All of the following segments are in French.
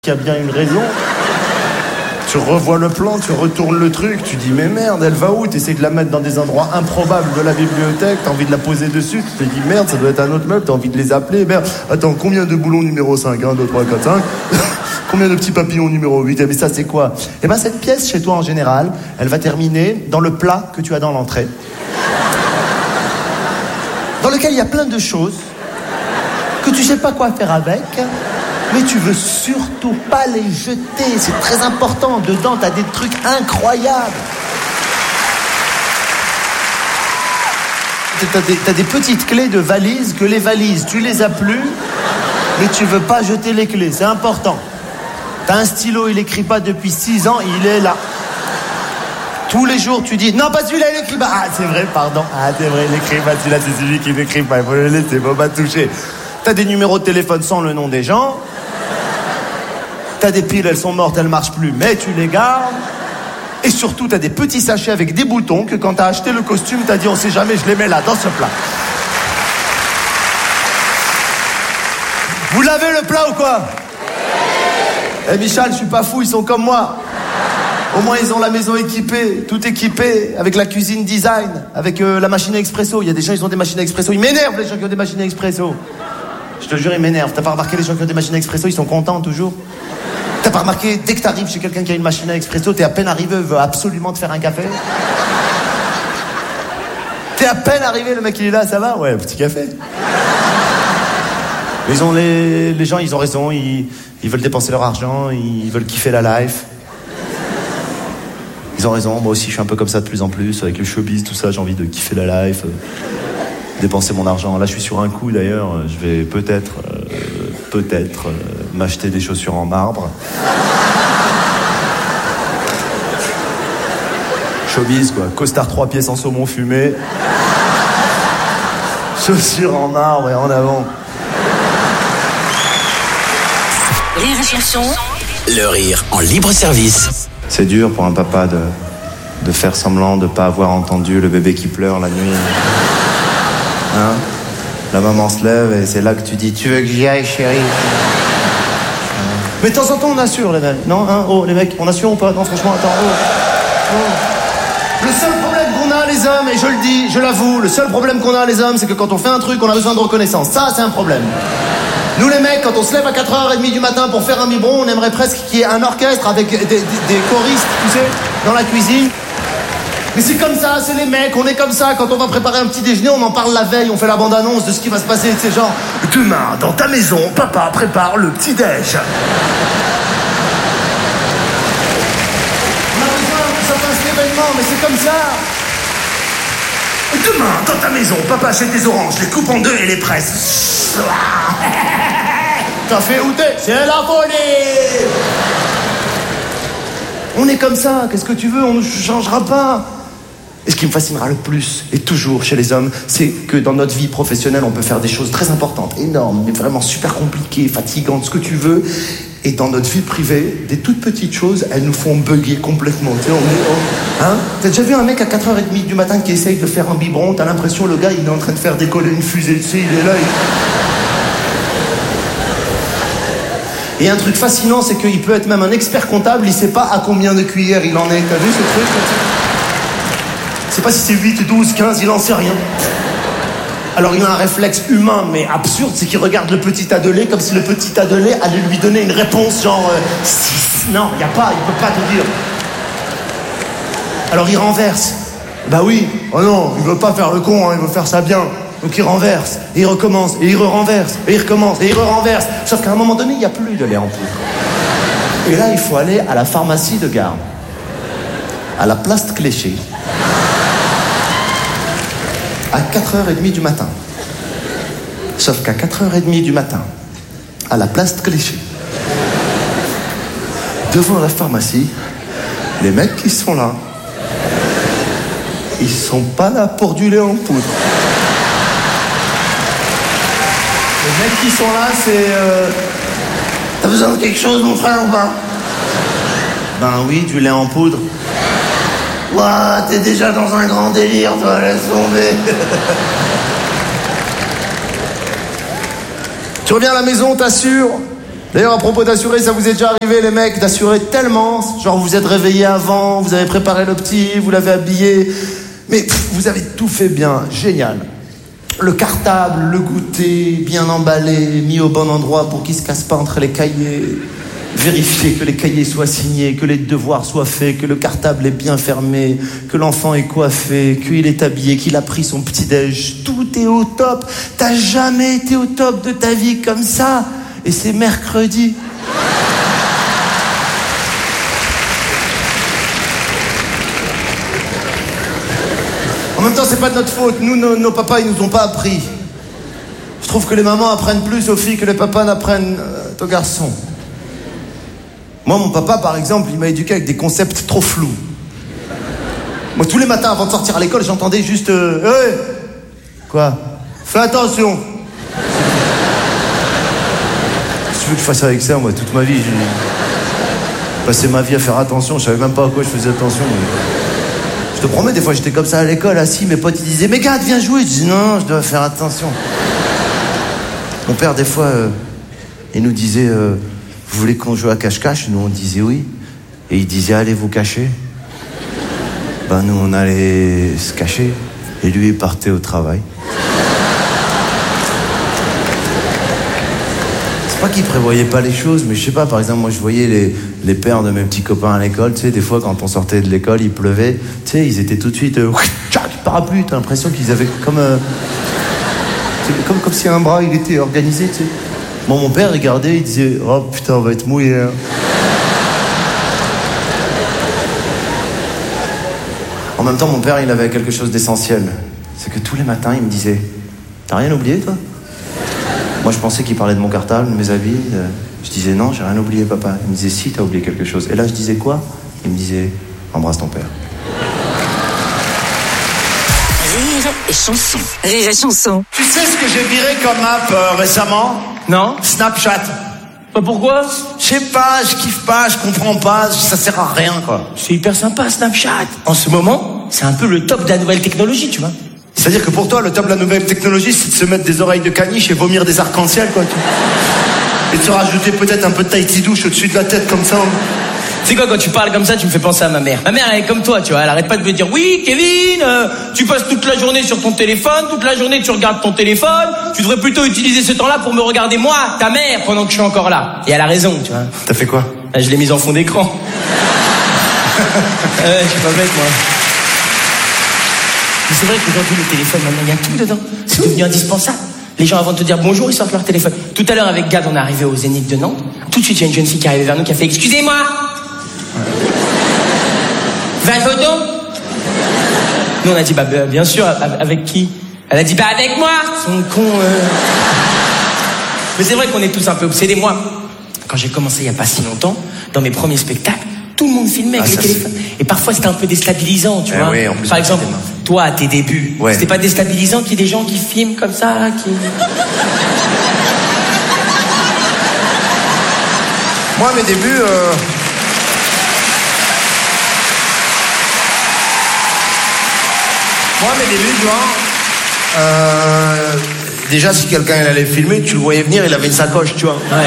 Il y a bien une raison. Tu revois le plan, tu retournes le truc, tu dis mais merde, elle va où? Tu essaies de la mettre dans des endroits improbables de la bibliothèque, t'as envie de la poser dessus, tu te dis merde, ça doit être un autre meuble, t'as envie de les appeler, merde. Attends, combien de boulons numéro 5? 1, 2, 3, 4, 5. Combien de petits papillons numéro 8? Mais ça c'est quoi? Eh ben cette pièce chez toi en général, elle va terminer dans le plat que tu as dans l'entrée. Dans lequel il y a plein de choses que tu sais pas quoi faire avec. Mais tu veux surtout pas les jeter, c'est très important. Dedans, t'as des trucs incroyables. T'as des petites clés de valises que les valises, tu les as plus, mais tu veux pas jeter les clés, c'est important. T'as un stylo, il écrit pas depuis 6 ans, il est là. Tous les jours, tu dis, non, pas celui-là, il écrit pas. Ah, c'est vrai, pardon. Ah, c'est vrai, il écrit pas, celui-là, c'est celui qui n'écrit pas. Il faut le laisser, faut pas toucher. T'as des numéros de téléphone sans le nom des gens. T'as des piles, elles sont mortes, elles marchent plus, mais tu les gardes. Et surtout, t'as des petits sachets avec des boutons que quand t'as acheté le costume, t'as dit, on sait jamais, je les mets là, dans ce plat. Vous lavez le plat ou quoi? Eh Michel, je suis pas fou, ils sont comme moi. Au moins, ils ont la maison équipée, tout équipé, avec la cuisine design, avec la machine à expresso. Il y a des gens, ils ont des machines à expresso. Ils m'énervent, les gens qui ont des machines à expresso. Je te jure, ils m'énervent. T'as pas remarqué, les gens qui ont des machines à expresso, ils sont contents toujours? T'as pas remarqué, dès que t'arrives chez quelqu'un qui a une machine à expresso, t'es à peine arrivé, veut absolument te faire un café? T'es à peine arrivé, le mec il est là, ça va? Ouais, un petit café. Ils ont les gens, ils ont raison, ils veulent dépenser leur argent, ils veulent kiffer la life. Ils ont raison, moi aussi je suis un peu comme ça de plus en plus, avec le showbiz, tout ça, j'ai envie de kiffer la life, dépenser mon argent. Là je suis sur un coup d'ailleurs, je vais peut-être m'acheter des chaussures en marbre. Showbiz quoi, costard 3 pièces en saumon fumé, chaussures en marbre et en avant. Rire et chanson. Le rire en libre service. C'est dur pour un papa de faire semblant de pas avoir entendu le bébé qui pleure la nuit. Hein? La maman se lève et c'est là que tu dis, tu veux que j'y aille, chérie? Mais de temps en temps, on assure, les mecs. Non, hein? Oh, les mecs, on assure ou pas? Non, franchement, attends, oh. Le seul problème qu'on a, les hommes, et je le dis, je l'avoue, le seul problème qu'on a, les hommes, c'est que quand on fait un truc, on a besoin de reconnaissance. Ça, c'est un problème. Nous, les mecs, quand on se lève à 4h30 du matin pour faire un biberon, on aimerait presque qu'il y ait un orchestre avec des choristes, tu sais, dans la cuisine. Mais c'est comme ça, c'est les mecs, on est comme ça. Quand on va préparer un petit déjeuner, on en parle la veille, on fait la bande-annonce de ce qui va se passer. C'est genre, demain, dans ta maison, papa prépare le petit-déj. On a besoin que ça fasse l'événement, mais c'est comme ça. Demain, dans ta maison, papa achète des oranges, les coupe en deux et les presse. T'as fait où t'es? C'est la folie. On est comme ça, qu'est-ce que tu veux? On ne changera pas. Et ce qui me fascinera le plus, et toujours chez les hommes, c'est que dans notre vie professionnelle, on peut faire des choses très importantes, énormes, mais vraiment super compliquées, fatigantes, ce que tu veux. Et dans notre vie privée, des toutes petites choses, elles nous font bugger complètement. Tu sais, hein? T'as déjà vu un mec à 4h30 du matin qui essaye de faire un biberon? T'as l'impression, le gars, il est en train de faire décoller une fusée. Tu sais, il est là, Et un truc fascinant, c'est qu'il peut être même un expert comptable, il sait pas à combien de cuillères il en est. T'as vu ce truc? Je sais pas si c'est 8, 12, 15, il en sait rien. Alors il a un réflexe humain, mais absurde, c'est qu'il regarde le petit tas de lait comme si le petit tas de lait allait lui donner une réponse genre 6. Non, il peut pas te dire. Alors il renverse. Bah oui, oh non, il veut pas faire le con, hein, il veut faire ça bien. Donc il renverse, et il recommence, et il renverse, et il recommence, et il renverse. Sauf qu'à un moment donné, il n'y a plus de lait en poudre. Et là, il faut aller à la pharmacie de Gare, à la place de Cléchy, à 4h30 du matin. Sauf qu'à 4h30 du matin, à la place de Cléchy, devant la pharmacie, les mecs qui sont là, ils sont pas là pour du lait en poudre. Les mecs qui sont là, c'est... T'as besoin de quelque chose, mon frère, ou pas? Ben oui, du lait en poudre. Ouah, t'es déjà dans un grand délire, toi, laisse tomber. Tu reviens à la maison, t'assures. D'ailleurs, à propos d'assurer, ça vous est déjà arrivé, les mecs, d'assurer tellement, genre vous êtes réveillés avant, vous avez préparé le petit, vous l'avez habillé, mais vous avez tout fait bien, génial. Le cartable, le goûter, bien emballé, mis au bon endroit pour qu'il se casse pas entre les cahiers. Vérifier que les cahiers soient signés, que les devoirs soient faits, que le cartable est bien fermé, que l'enfant est coiffé, qu'il est habillé, qu'il a pris son petit-déj. Tout est au top. T'as jamais été au top de ta vie comme ça. Et c'est mercredi. En même temps, c'est pas de notre faute. Nous, nos papas, ils nous ont pas appris. Je trouve que les mamans apprennent plus aux filles que les papas n'apprennent aux garçons. Moi, mon papa, par exemple, il m'a éduqué avec des concepts trop flous. Moi, tous les matins, avant de sortir à l'école, j'entendais juste... Hey !» Quoi ? Fais attention. Qu'est-ce que tu veux que je fasse avec ça, moi, toute ma vie j'ai passé ma vie à faire attention. Je savais même pas à quoi je faisais attention. Je te promets, des fois, j'étais comme ça à l'école, assis, mes potes, ils disaient « Mais gars, viens jouer !» Je dis « Non, je dois faire attention. » Mon père, des fois, il nous disait... Vous voulez qu'on joue à cache-cache ? Nous, on disait oui. Et il disait, allez vous cacher. Ben, nous, on allait se cacher. Et lui, il partait au travail. C'est pas qu'il prévoyait pas les choses, mais je sais pas, par exemple, moi, je voyais les pères de mes petits copains à l'école, tu sais, des fois, quand on sortait de l'école, il pleuvait, tu sais, ils étaient tout de suite, parapluie, t'as l'impression qu'ils avaient comme si un bras, il était organisé, tu sais. Moi, mon père regardait, il disait « Oh putain, on va être mouillé. Hein. » En même temps, mon père, il avait quelque chose d'essentiel. C'est que tous les matins, il me disait « T'as rien oublié, toi ?» Moi, je pensais qu'il parlait de mon cartable, de mes habits. Je disais « Non, j'ai rien oublié, papa. » Il me disait « Si, t'as oublié quelque chose. » Et là, je disais quoi ? Il me disait « Embrasse ton père. » Rire et chanson. Rire et chanson. Tu sais ce que j'ai viré comme app récemment ? Non. Snapchat. Bah pourquoi ? Je sais pas, je kiffe pas, je comprends pas, ça sert à rien, quoi. C'est hyper sympa, Snapchat. En ce moment, c'est un peu le top de la nouvelle technologie, tu vois. C'est-à-dire que pour toi, le top de la nouvelle technologie, c'est de se mettre des oreilles de caniche et vomir des arcs-en-ciel, quoi. Et de se rajouter peut-être un peu de Tahiti douche au-dessus de la tête, comme ça. Tu sais quoi, quand tu parles comme ça, tu me fais penser à ma mère. Ma mère, elle est comme toi, tu vois. Elle arrête pas de me dire, oui, Kevin, tu passes toute la journée sur ton téléphone, toute la journée tu regardes ton téléphone, tu devrais plutôt utiliser ce temps-là pour me regarder moi, ta mère, pendant que je suis encore là. Et elle a raison, tu vois. T'as fait quoi ? Je l'ai mise en fond d'écran. Je suis pas bête, moi. Mais c'est vrai qu'aujourd'hui, le téléphone, maintenant, il y a tout dedans. C'est devenu indispensable. Les gens, avant de te dire bonjour, ils sortent leur téléphone. Tout à l'heure, avec Gad, on est arrivé au Zénith de Nantes. Tout de suite, il y a une jeune fille qui est arrivée vers nous qui a fait « Excusez-moi !» 20 photos ? Nous, on a dit « Bah, bien sûr, avec qui ?» Elle a dit « Bah, avec moi !» Son con... Mais c'est vrai qu'on est tous un peu obsédés. Moi, quand j'ai commencé il y a pas si longtemps, dans mes premiers spectacles, tout le monde filmait avec les téléphones. Et parfois, c'était un peu déstabilisant, tu vois. Oui, en plus, par exemple, toi, à tes débuts, c'était pas déstabilisant qu'il y ait des gens qui filment comme ça, là, qui... Moi, à mes débuts... Moi, à mes débuts, tu vois... Déjà, si quelqu'un allait filmer, tu le voyais venir, il avait une sacoche, tu vois. Ouais.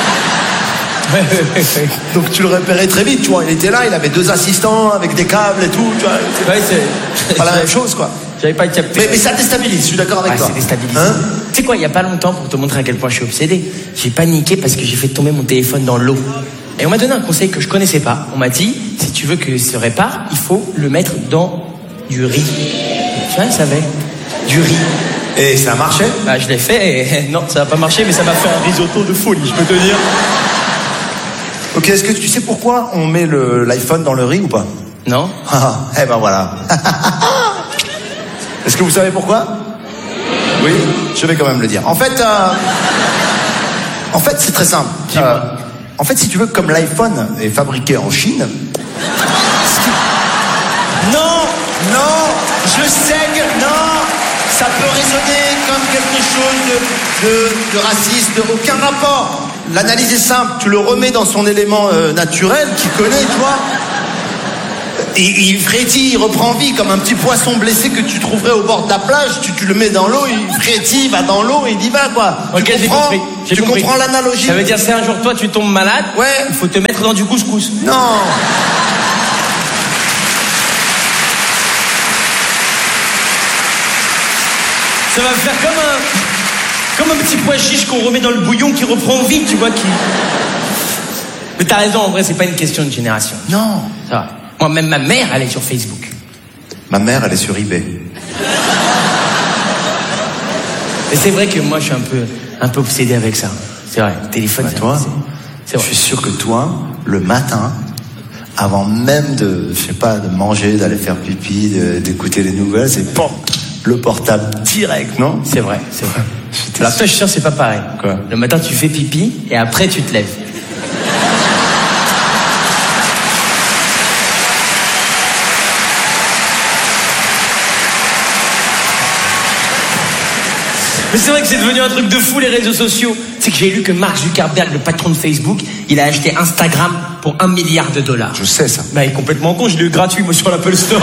Donc tu le repérais très vite, tu vois. Il était là, il avait 2 assistants avec des câbles et tout, tu vois. Ouais, c'est pas la même chose, quoi. J'avais pas capté. Mais ça déstabilise, je suis d'accord avec toi. C'est déstabilisant. Hein? Tu sais quoi, il y a pas longtemps, pour te montrer à quel point je suis obsédé, j'ai paniqué parce que j'ai fait tomber mon téléphone dans l'eau. Et on m'a donné un conseil que je connaissais pas. On m'a dit, si tu veux que se répare, il faut le mettre dans du riz. Tu vois, ça va. Du riz. Et ça a marché ? Bah, je l'ai fait et non, ça n'a pas marché, mais ça m'a fait un risotto de folie, je peux te dire. Ok, est-ce que tu sais pourquoi on met l'iPhone dans le riz ou pas ? Non. Eh ben voilà. Est-ce que vous savez pourquoi ? Oui, je vais quand même le dire. En fait, c'est très simple. En fait, si tu veux, comme l'iPhone est fabriqué en Chine... Non, je sais que... Non, ça peut résonner comme quelque chose de raciste, aucun rapport. L'analyse est simple, tu le remets dans son élément naturel qu'il connaît, tu vois. il frétille, il reprend vie comme un petit poisson blessé que tu trouverais au bord de la plage. Tu le mets dans l'eau, il frétille, il va dans l'eau et il y va, quoi. Ok, j'ai compris. Tu comprends l'analogie? Ça veut dire si un jour toi tu tombes malade, ouais, il faut te mettre dans du couscous. Non. Ça va faire comme un petit pois chiche qu'on remet dans le bouillon qui reprend vie, tu vois, qui... Mais t'as raison, en vrai, c'est pas une question de génération. Non. Ça va. Moi, même ma mère, elle est sur Facebook. Ma mère, elle est sur eBay. Et c'est vrai que moi, je suis un peu obsédé avec ça. C'est vrai, le téléphone, bah, toi, c'est vrai. Je suis sûr que toi, le matin, avant même de manger, d'aller faire pipi, d'écouter les nouvelles, c'est le portable direct, non? C'est vrai. Alors toi, je suis sûr, c'est pas pareil. Quoi? Le matin, tu fais pipi et après, tu te lèves. Mais c'est vrai que c'est devenu un truc de fou, les réseaux sociaux. C'est que j'ai lu que Mark Zuckerberg, le patron de Facebook, il a acheté Instagram pour $1 milliard. Je sais ça. Bah, il est complètement con, je l'ai eu gratuit, moi, sur l'Apple Store.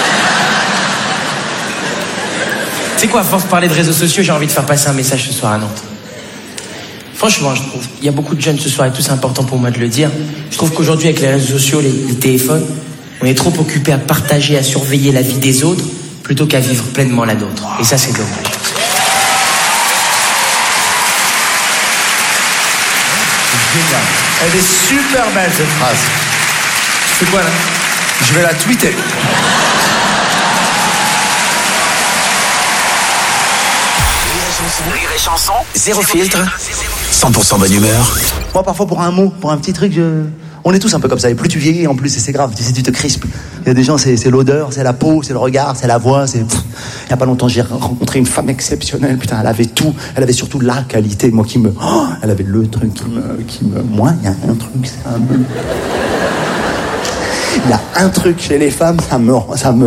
Tu sais quoi, à force de parler de réseaux sociaux, j'ai envie de faire passer un message ce soir à Nantes. Franchement, je trouve, il y a beaucoup de jeunes ce soir et tout, c'est important pour moi de le dire. Je trouve qu'aujourd'hui, avec les réseaux sociaux, les téléphones, on est trop occupé à partager, à surveiller la vie des autres, plutôt qu'à vivre pleinement la nôtre. Et ça, c'est dommage. Elle est super belle, cette phrase. C'est quoi, là? Je vais la tweeter. Rire et chanson, zéro filtre, 100% bonne humeur. Moi, parfois, pour un mot, pour un petit truc, on est tous un peu comme ça. Et plus tu vieillis, en plus, c'est grave. Tu te crispes. Il y a des gens, c'est l'odeur, c'est la peau, c'est le regard, c'est la voix. Il n'y a pas longtemps, j'ai rencontré une femme exceptionnelle. Putain, elle avait tout. Elle avait surtout la qualité. Moi, elle avait le truc moi, il y a un truc, il y a un truc chez les femmes, ça me...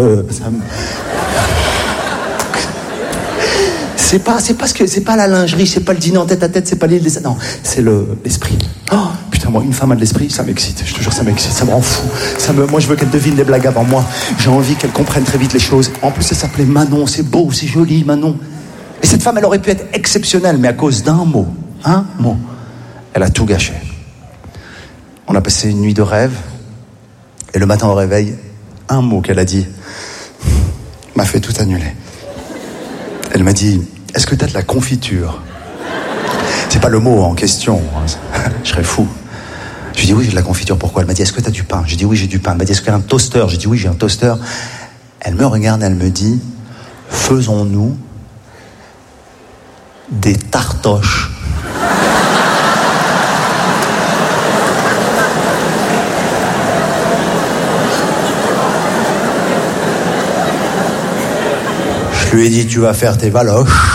C'est pas la lingerie, c'est pas le dîner en tête à tête, c'est pas non, c'est l'esprit. Oh, putain, moi, une femme a de l'esprit, ça m'excite. Je te jure, ça m'excite, ça me rend fou. Moi, je veux qu'elle devine les blagues avant moi. J'ai envie qu'elle comprenne très vite les choses. En plus, elle s'appelait Manon, c'est beau, c'est joli, Manon. Et cette femme, elle aurait pu être exceptionnelle, mais à cause d'un mot, elle a tout gâché. On a passé une nuit de rêve, et le matin au réveil, un mot qu'elle a dit m'a fait tout annuler. Elle m'a dit: est-ce que t'as de la confiture? C'est pas le mot en question, je serais fou. Je lui ai dit: oui, j'ai de la confiture. Pourquoi? Elle m'a dit: est-ce que t'as du pain? J'ai dit: oui, j'ai du pain. Elle m'a dit: est-ce que t'as un toaster? J'ai dit: oui, j'ai un toaster. Elle me regarde, elle me dit: faisons-nous des tartoches. Je lui ai dit: tu vas faire tes valoches.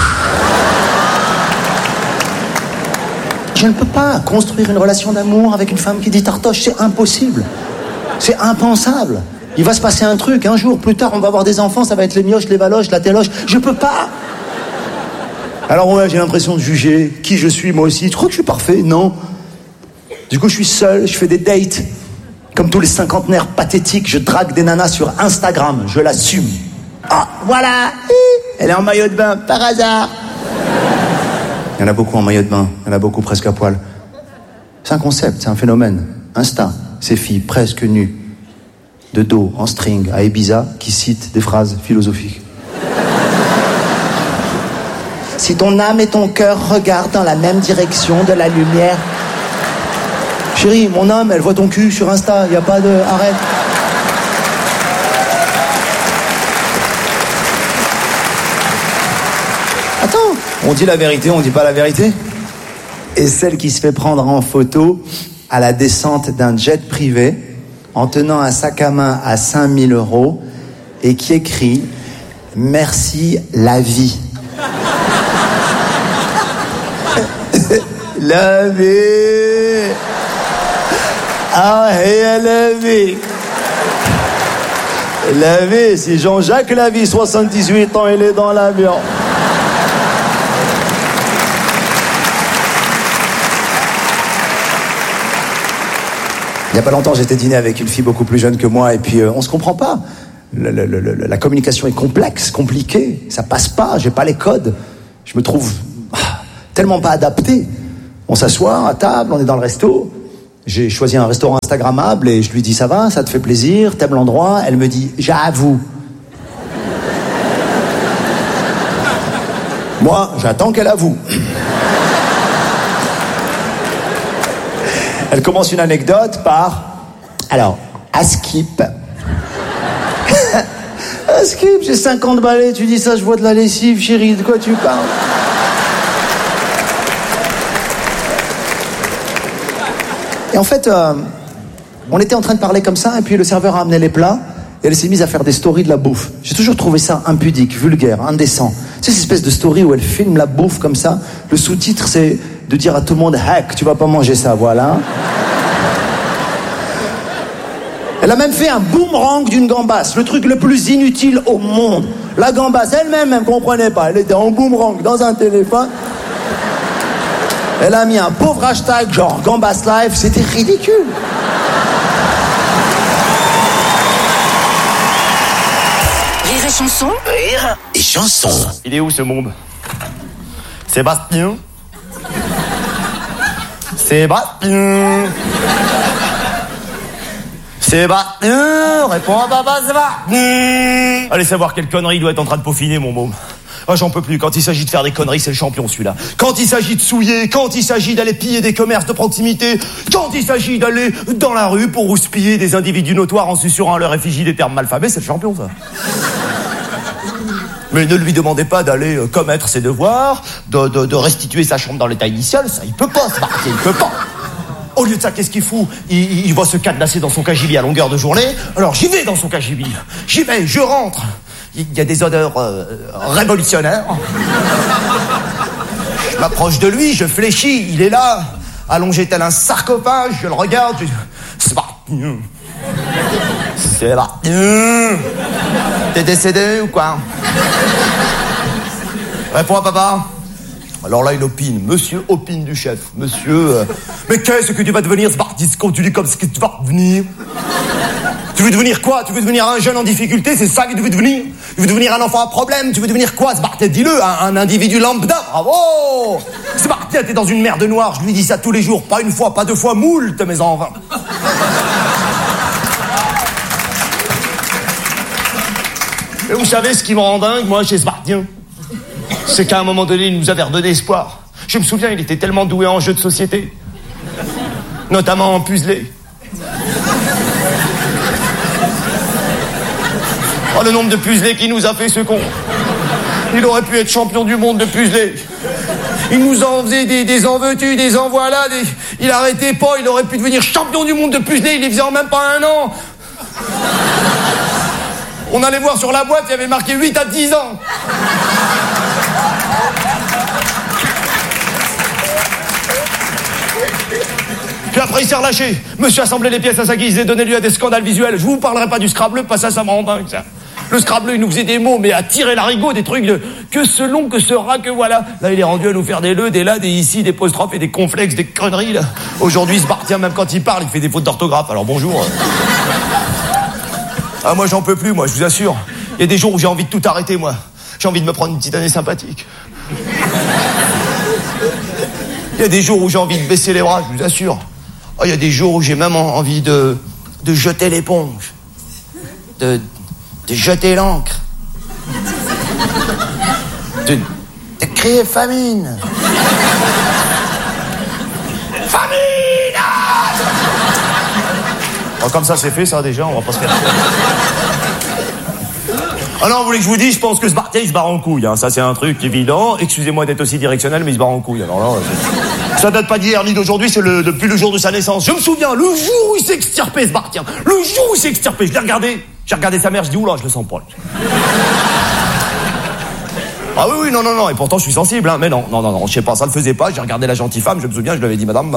Je ne peux pas construire une relation d'amour avec une femme qui dit tartoche, c'est impossible. C'est impensable. Il va se passer un truc, un jour, plus tard, on va avoir des enfants, ça va être les mioches, les valoches, la téloche. Je peux pas. Alors ouais, j'ai l'impression de juger qui je suis, moi aussi. Tu crois que je suis parfait? Non. Du coup, je suis seul, je fais des dates. Comme tous les cinquantenaires pathétiques, je drague des nanas sur Instagram, je l'assume. Ah, voilà, elle est en maillot de bain, par hasard. Il y en a beaucoup en maillot de bain, il y en a beaucoup presque à poil. C'est un concept, c'est un phénomène. Insta, ces filles presque nues, de dos, en string, à Ibiza, qui citent des phrases philosophiques. Si ton âme et ton cœur regardent dans la même direction de la lumière... Chérie, mon âme, elle voit ton cul sur Insta, il n'y a pas de... Arrête. Attends, on dit la vérité, on dit pas la vérité. Et celle qui se fait prendre en photo à la descente d'un jet privé en tenant un sac à main à 5 000 € et qui écrit « Merci la vie ». La vie. Ah, et la vie. La vie, c'est Jean-Jacques Lavie, 78 ans, il est dans l'avion. Il y a pas longtemps, j'étais dîner avec une fille beaucoup plus jeune que moi, et puis on se comprend pas. La communication est complexe, compliquée, ça passe pas, j'ai pas les codes. Je me trouve tellement pas adapté. On s'assoit à table, on est dans le resto. J'ai choisi un restaurant instagrammable et je lui dis ça va, ça te fait plaisir, t'aimes l'endroit? Elle me dit j'avoue. Moi, j'attends qu'elle avoue. Elle commence une anecdote par alors, à Skip. À Skip, j'ai 50 balais, tu dis ça, je vois de la lessive, chérie, de quoi tu parles? Et en fait, on était en train de parler comme ça, et puis le serveur a amené les plats, et elle s'est mise à faire des stories de la bouffe. J'ai toujours trouvé ça impudique, vulgaire, indécent. Tu sais, cette espèce de story où elle filme la bouffe comme ça, le sous-titre, c'est de dire à tout le monde « Hack, tu vas pas manger ça, voilà ». Elle a même fait un boomerang d'une gambasse, le truc le plus inutile au monde. La gambasse elle-même, elle ne comprenait pas, elle était en boomerang dans un téléphone. Elle a mis un pauvre hashtag genre Gambasse Live, c'était ridicule. Rire et chanson. Rire et chanson. Il est où ce môme? Sébastien. Sébastien. Sébastien, réponds à papa, Sébastien. Allez savoir quelle connerie il doit être en train de peaufiner, mon môme. Ah, j'en peux plus. Quand il s'agit de faire des conneries, c'est le champion, celui-là. Quand il s'agit de souiller, quand il s'agit d'aller piller des commerces de proximité, quand il s'agit d'aller dans la rue pour houspiller des individus notoires en susurrant à leur effigie des termes malfamés, c'est le champion, ça. Mais ne lui demandez pas d'aller commettre ses devoirs, de restituer sa chambre dans l'état initial, ça, il peut pas, ce Sébastien, il peut pas. Au lieu de ça, qu'est-ce qu'il fout? Il va se cadenasser dans son cagibi à longueur de journée. Alors j'y vais dans son cagibi. J'y vais, je rentre. Il y a des odeurs révolutionnaires. Je m'approche de lui, je fléchis. Il est là, allongé tel un sarcophage. Je le regarde. Sébastien. Sébastien. T'es décédé ou quoi? Réponds à papa. Alors là, il opine. Monsieur opine du chef. Monsieur... Mais qu'est-ce que tu vas devenir, Sébastien? Continue comme ce que tu vas devenir. Tu veux devenir quoi? Tu veux devenir un jeune en difficulté? C'est ça que tu veux devenir? Tu veux devenir un enfant à problème? Tu veux devenir quoi, Sébastien? Dis-le, un individu lambda. Bravo! Sébastien, t'es dans une merde noire. Je lui dis ça tous les jours. Pas une fois, pas deux fois, moult, mes enfants. Et vous savez ce qui me rend dingue, moi, chez Sébastien? C'est qu'à un moment donné, il nous avait redonné espoir. Je me souviens, il était tellement doué en jeux de société. Notamment en puzzlé. Oh, le nombre de puzzlés qu'il nous a fait, ce con. Il aurait pu être champion du monde de puzzlés. Il nous en faisait des en veux-tu, des en voilà. Il arrêtait pas, il aurait pu devenir champion du monde de puzzlés. Il les faisait en même pas un an. On allait voir sur la boîte, il y avait marqué 8 à 10 ans. Puis après, il s'est relâché. Monsieur assemblait les pièces à sa guise et donnait lieu à des scandales visuels. Je vous parlerai pas du Scrabble, pas ça me rend dingue, ça. Le Scrabble, il nous faisait des mots, mais à tirer l'arigot, des trucs de que ce long, que ce rat, que voilà. Là, il est rendu à nous faire des le, des là, des ici, des apostrophes et des complexes, des conneries, là. Aujourd'hui, Sébastien, même quand il parle, il fait des fautes d'orthographe. Alors bonjour. Ah, moi, j'en peux plus, moi, je vous assure. Il y a des jours où j'ai envie de tout arrêter, moi. J'ai envie de me prendre une petite année sympathique. Il y a des jours où j'ai envie de baisser les bras, je vous assure. Oh, il y a des jours où j'ai même envie de jeter l'éponge. De jeter l'encre. De crier famine. Famine! Oh, comme ça c'est fait, ça, déjà, on va pas se faire... Ah non, vous voulez que je vous dise, je pense que Sébastien, il se barre en couille, hein. Ça, c'est un truc évident. Excusez-moi d'être aussi directionnel, mais il se barre en couille. Alors là, ça date pas d'hier ni d'aujourd'hui, c'est depuis le jour de sa naissance. Je me souviens, le jour où il s'est extirpé, Sébastien. Le jour où il s'est extirpé, je l'ai regardé. J'ai regardé sa mère, je dis, oula, je le sens pas. Ah oui, non, et pourtant je suis sensible, hein. Mais non, je sais pas, ça le faisait pas. J'ai regardé la gentille femme, je me souviens, je lui avais dit, madame.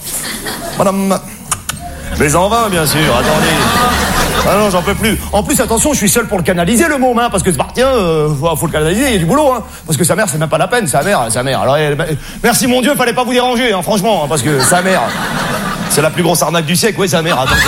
Mais en vain, bien sûr, attendez. Ah non, j'en peux plus. En plus, attention, je suis seul pour le canaliser, le môme, hein, parce que Sébastien, faut le canaliser, il y a du boulot, hein. Parce que sa mère, c'est même pas la peine, sa mère. Alors, merci mon Dieu, fallait pas vous déranger, hein, franchement, hein, parce que sa mère... C'est la plus grosse arnaque du siècle, oui, sa mère, attends.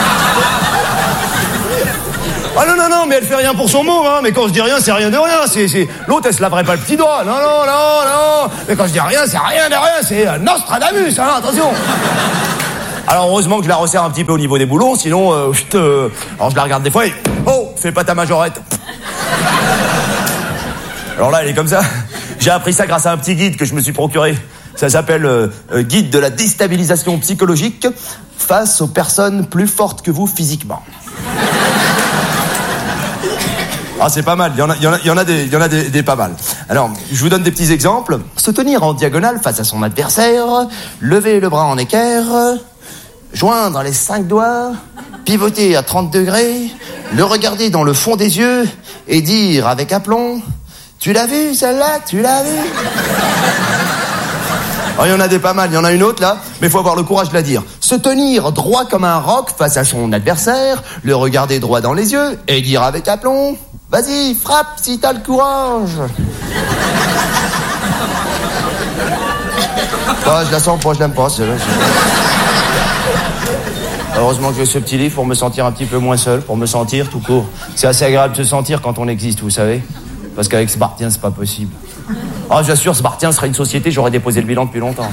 Ah non, mais elle fait rien pour son môme, hein. Mais quand je dis rien, c'est rien de rien. C'est... L'autre, elle se laverait pas le petit doigt. Non. Mais quand je dis rien, c'est rien de rien. C'est Nostradamus, hein, attention. Alors heureusement que je la resserre un petit peu au niveau des boulons, sinon, alors je la regarde des fois et... Oh, fais pas ta majorette. Alors là, elle est comme ça. J'ai appris ça grâce à un petit guide que je me suis procuré. Ça s'appelle Guide de la déstabilisation psychologique face aux personnes plus fortes que vous physiquement. Ah, c'est pas mal, il y en a des pas mal. Alors, je vous donne des petits exemples. Se tenir en diagonale face à son adversaire, lever le bras en équerre, joindre les 5 doigts, pivoter à 30 degrés, le regarder dans le fond des yeux et dire avec aplomb « Tu l'as vu celle-là? Tu l'as vu ?» Alors, il y en a des pas mal, il y en a une autre là, mais il faut avoir le courage de la dire. Se tenir droit comme un roc face à son adversaire, le regarder droit dans les yeux et dire avec aplomb « Vas-y, frappe si t'as le courage !» Ah, je la sens pas, je l'aime pas, celle-là. Heureusement que j'ai ce petit livre pour me sentir un petit peu moins seul, pour me sentir tout court. C'est assez agréable de se sentir quand on existe, vous savez. Parce qu'avec Sbartien, c'est pas possible. Ah, j'assure, Sbartien serait une société, j'aurais déposé le bilan depuis longtemps.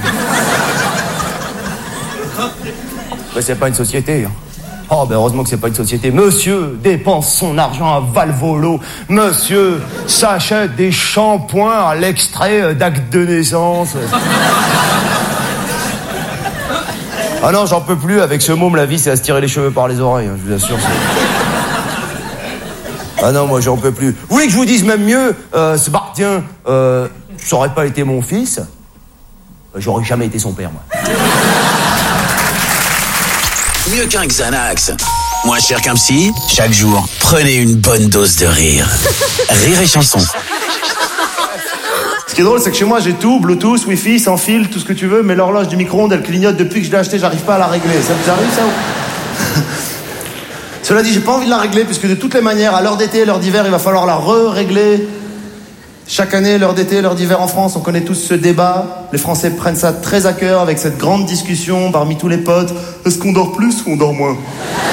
Mais c'est pas une société. Oh, ben heureusement que c'est pas une société. Monsieur dépense son argent à Valvolo. Monsieur s'achète des shampoings à l'extrait d'acte de naissance. Ah non, j'en peux plus. Avec ce môme, la vie, c'est à se tirer les cheveux par les oreilles. Je vous assure. Ah non, moi, j'en peux plus. Vous voulez que je vous dise même mieux, Sbartien, ça aurait pas été mon fils, j'aurais jamais été son père, moi. Mieux qu'un Xanax, moins cher qu'un psy, chaque jour, prenez une bonne dose de rire. Rire et chanson. Ce qui est drôle, c'est que chez moi, j'ai tout, Bluetooth, Wi-Fi, sans fil, tout ce que tu veux, mais l'horloge du micro-ondes, elle clignote depuis que je l'ai achetée, j'arrive pas à la régler. Ça vous arrive, ça ou... Cela dit, j'ai pas envie de la régler, puisque de toutes les manières, à l'heure d'été, l'heure d'hiver, il va falloir la régler. Chaque année, l'heure d'été, l'heure d'hiver en France, on connaît tous ce débat. Les Français prennent ça très à cœur avec cette grande discussion parmi tous les potes. Est-ce qu'on dort plus ou on dort moins?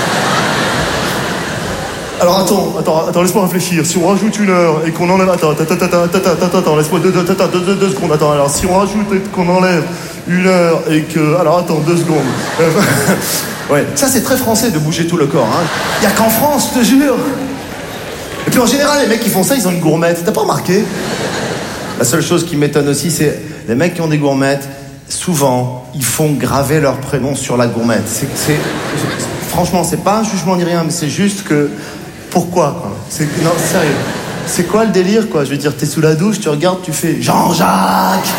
Alors attends, laisse-moi réfléchir. Si on rajoute 1 heure et qu'on enlève... Attends, laisse-moi 2 secondes. Attends, alors si on rajoute et qu'on enlève 1 heure et que... Alors attends, 2 secondes. Ouais, ça c'est très français de bouger tout le corps, hein. Y a qu'en France, je te jure. Et puis en général, les mecs qui font ça, ils ont une gourmette. T'as pas remarqué? La seule chose qui m'étonne aussi, c'est les mecs qui ont des gourmettes, souvent, ils font graver leur prénom sur la gourmette. Franchement, c'est pas un jugement ni rien, mais c'est juste que... Pourquoi, quoi? Non, sérieux. C'est quoi le délire, quoi? Je veux dire, t'es sous la douche, tu regardes, tu fais Jean-Jacques.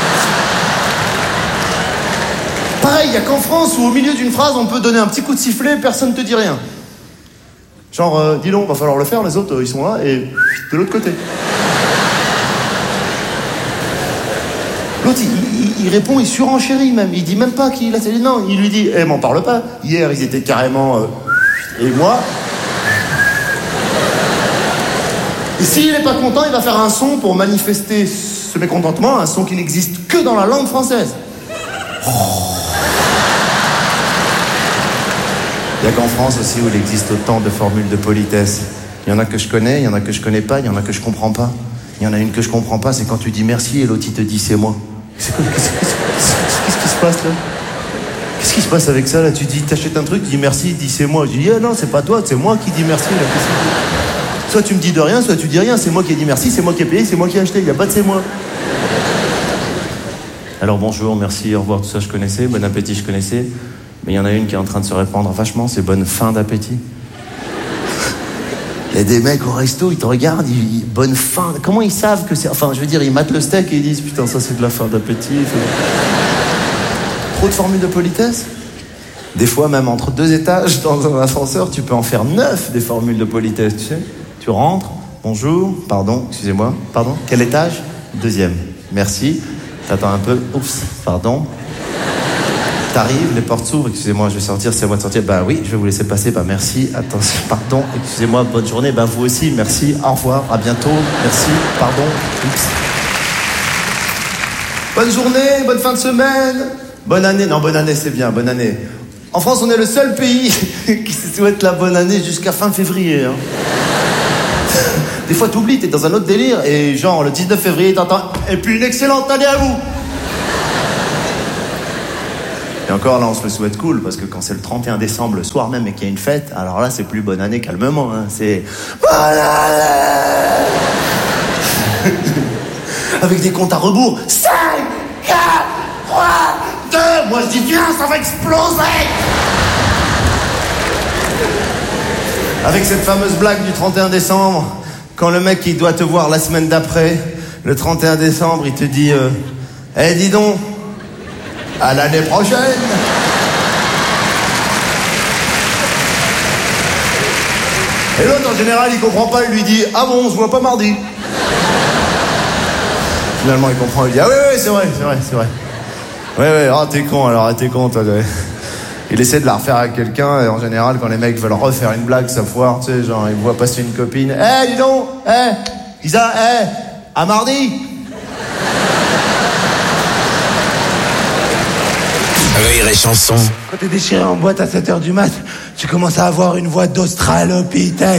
Pareil, il y a qu'en France où au milieu d'une phrase, on peut donner un petit coup de sifflet, personne te dit rien. Genre, dis donc, va falloir le faire, les autres, ils sont là, et de l'autre côté. L'autre, il répond, il surenchérit même. Il dit même pas qu'il a... Non, il lui dit, m'en parle pas. Hier, ils étaient carrément... Et moi... Et s'il n'est pas content, il va faire un son pour manifester ce mécontentement, un son qui n'existe que dans la langue française. Oh. Il n'y a qu'en France aussi où il existe autant de formules de politesse. Il y en a que je connais, il y en a que je connais pas, il y en a que je comprends pas. Il y en a une que je comprends pas, c'est quand tu dis merci et l'autre il te dit c'est moi. Qu'est-ce qui se passe là? Qu'est-ce qui se passe avec ça là? Tu dis, t'achètes un truc, tu dis merci, il dit c'est moi. Je dis non, c'est pas toi, c'est moi qui dis merci là. Soit tu me dis de rien, soit tu dis rien. C'est moi qui ai dit merci, c'est moi qui ai payé, c'est moi qui ai acheté. Il n'y a pas de c'est moi. Alors bonjour, merci, au revoir, tout ça je connaissais. Bon appétit, je connaissais. Mais il y en a une qui est en train de se répandre vachement, c'est bonne fin d'appétit. Il y a des mecs au resto, ils te regardent, bonne fin. Comment ils savent que c'est... Enfin, je veux dire, ils matent le steak et ils disent putain, ça c'est de la fin d'appétit. Trop de formules de politesse. Des fois, même entre 2 étages dans un ascenseur, tu peux en faire 9 des formules de politesse, tu sais. Tu rentres, bonjour, pardon, excusez-moi, pardon, quel étage? 2e, merci. T'attends un peu, oups, pardon. T'arrives, les portes s'ouvrent, excusez-moi, je vais sortir, c'est à moi de sortir. Bah oui, je vais vous laisser passer, bah merci, attention, pardon, excusez-moi, bonne journée, bah vous aussi, merci, au revoir, à bientôt, merci, pardon, oups. Bonne journée, bonne fin de semaine. Bonne année. Non, bonne année, c'est bien, bonne année. En France, on est le seul pays qui se souhaite la bonne année jusqu'à fin février. Hein. Des fois, t'oublies, t'es dans un autre délire, et genre, le 19 février, t'entends « Et puis une excellente année à vous !» Et encore, là, on se le souhaite cool, parce que quand c'est le 31 décembre, le soir même, et qu'il y a une fête, alors là, c'est plus bonne année calmement, hein. C'est « Bonne année !» Avec des comptes à rebours. 5, 4, 3, 2... Moi, je dis « Viens, ça va exploser !» Avec cette fameuse blague du 31 décembre, quand le mec, il doit te voir la semaine d'après, le 31 décembre, il te dit « Eh, dis donc, à l'année prochaine !» Et l'autre, en général, il comprend pas, il lui dit « Ah bon, on se voit pas mardi ?» Finalement, il comprend, il dit « Ah oui, c'est vrai. Ouais, ah, t'es con, toi, ouais. » Il essaie de la refaire avec quelqu'un, et en général, quand les mecs veulent refaire une blague, ça foire, tu sais, genre, ils voient passer une copine. Dis donc, Isa, à mardi. Rire et chanson. Quand t'es déchiré en boîte à 7h du mat, tu commences à avoir une voix d'Australopithèque.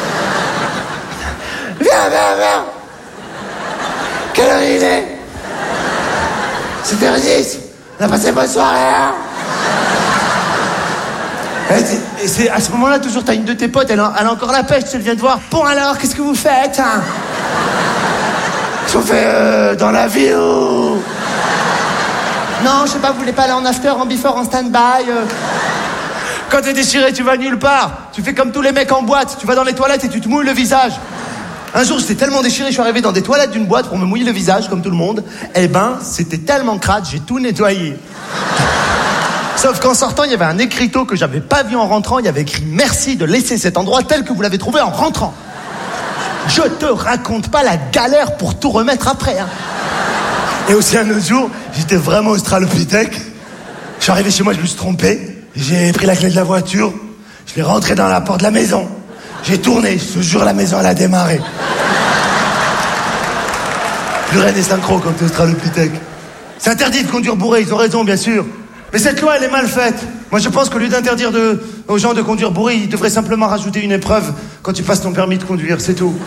Viens. Quelle heure il est? 7h10. On a passé bonne soirée, hein? Et c'est à ce moment-là, toujours, t'as une de tes potes, elle a encore la pêche, elle vient te voir. Bon alors, qu'est-ce que vous faites, hein? Qu'est-ce qu'on fait dans la vie ou... Non, je sais pas, vous voulez pas aller en after, en before, en stand-by Quand t'es déchiré, tu vas nulle part. Tu fais comme tous les mecs en boîte, tu vas dans les toilettes et tu te mouilles le visage. Un jour, j'étais tellement déchiré, je suis arrivé dans des toilettes d'une boîte pour me mouiller le visage, comme tout le monde. Eh ben, c'était tellement crade, j'ai tout nettoyé. Sauf qu'en sortant, il y avait un écriteau que j'avais pas vu en rentrant. Il y avait écrit « Merci de laisser cet endroit tel que vous l'avez trouvé en rentrant. » Je te raconte pas la galère pour tout remettre après. Hein. Et aussi un autre jour, j'étais vraiment australopithèque. Je suis arrivé chez moi, je me suis trompé. J'ai pris la clé de la voiture. Je l'ai rentré dans la porte de la maison. J'ai tourné. Ce jour, la maison, elle a démarré. Plus rien n'est synchro quand t'es australopithèque. C'est interdit de conduire bourré, ils ont raison, bien sûr. Mais cette loi, elle est mal faite. Moi, je pense qu'au lieu d'interdire aux gens de conduire bourré, ils devraient simplement rajouter une épreuve quand tu passes ton permis de conduire, c'est tout.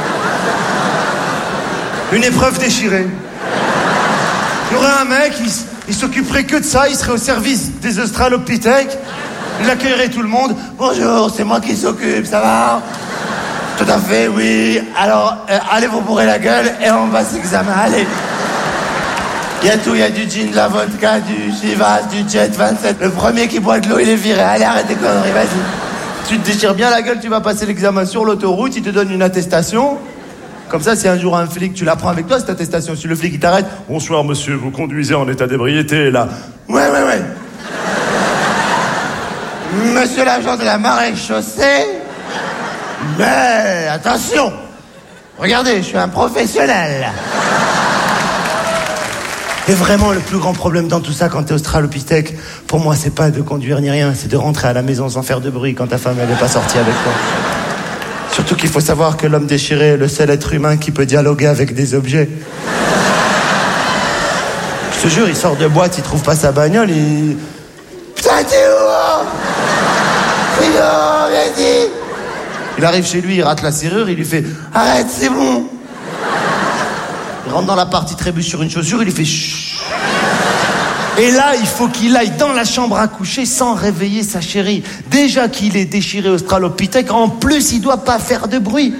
Une épreuve déchirée. Il y aurait un mec, il s'occuperait que de ça, il serait au service des australopithèques, il accueillerait tout le monde. Bonjour, c'est moi qui s'occupe, ça va? Tout à fait, oui. Alors, allez vous bourrer la gueule et on passe l'examen, allez. Il y a tout, il y a du gin, de la vodka, du Chivas, du Jet 27. Le premier qui boit de l'eau, il est viré. Allez, arrête tes conneries, vas-y. Tu te déchires bien la gueule, tu vas passer l'examen sur l'autoroute, il te donne une attestation. Comme ça, si un jour un flic, tu la prends avec toi, cette attestation. Si le flic, il t'arrête, « Bonsoir, monsieur, vous conduisez en état d'ébriété, là. » Ouais. Monsieur l'agent de la maréchaussée. Mais, attention. Regardez, je suis un professionnel. Et vraiment, le plus grand problème dans tout ça, quand t'es australopithèque, pour moi, c'est pas de conduire ni rien, c'est de rentrer à la maison sans faire de bruit quand ta femme, elle est pas sortie avec toi. Surtout qu'il faut savoir que l'homme déchiré est le seul être humain qui peut dialoguer avec des objets. Je te jure, il sort de boîte, il trouve pas sa bagnole, il... Putain, t'es où? Vas-y. Il arrive chez lui, il rate la serrure, il lui fait « Arrête, c'est bon !» Il rentre dans l'appart, il trébuche sur une chaussure, il lui fait chut. Et là, il faut qu'il aille dans la chambre à coucher sans réveiller sa chérie. Déjà qu'il est déchiré australopithèque, en plus, il doit pas faire de bruit.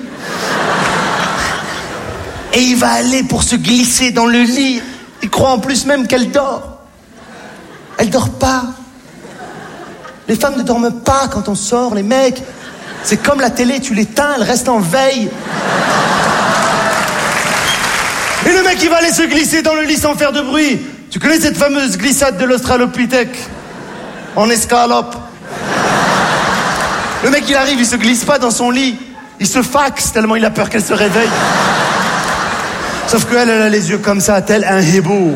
Et il va aller pour se glisser dans le lit. Il croit en plus même qu'elle dort. Elle dort pas. Les femmes ne dorment pas quand on sort, les mecs. C'est comme la télé, tu l'éteins, elle reste en veille. Et le mec, il va aller se glisser dans le lit sans faire de bruit. Tu connais cette fameuse glissade de l'australopithèque? En escalope. Le mec, il arrive, il se glisse pas dans son lit. Il se faxe tellement il a peur qu'elle se réveille. Sauf qu'elle, elle a les yeux comme ça, tel un hibou.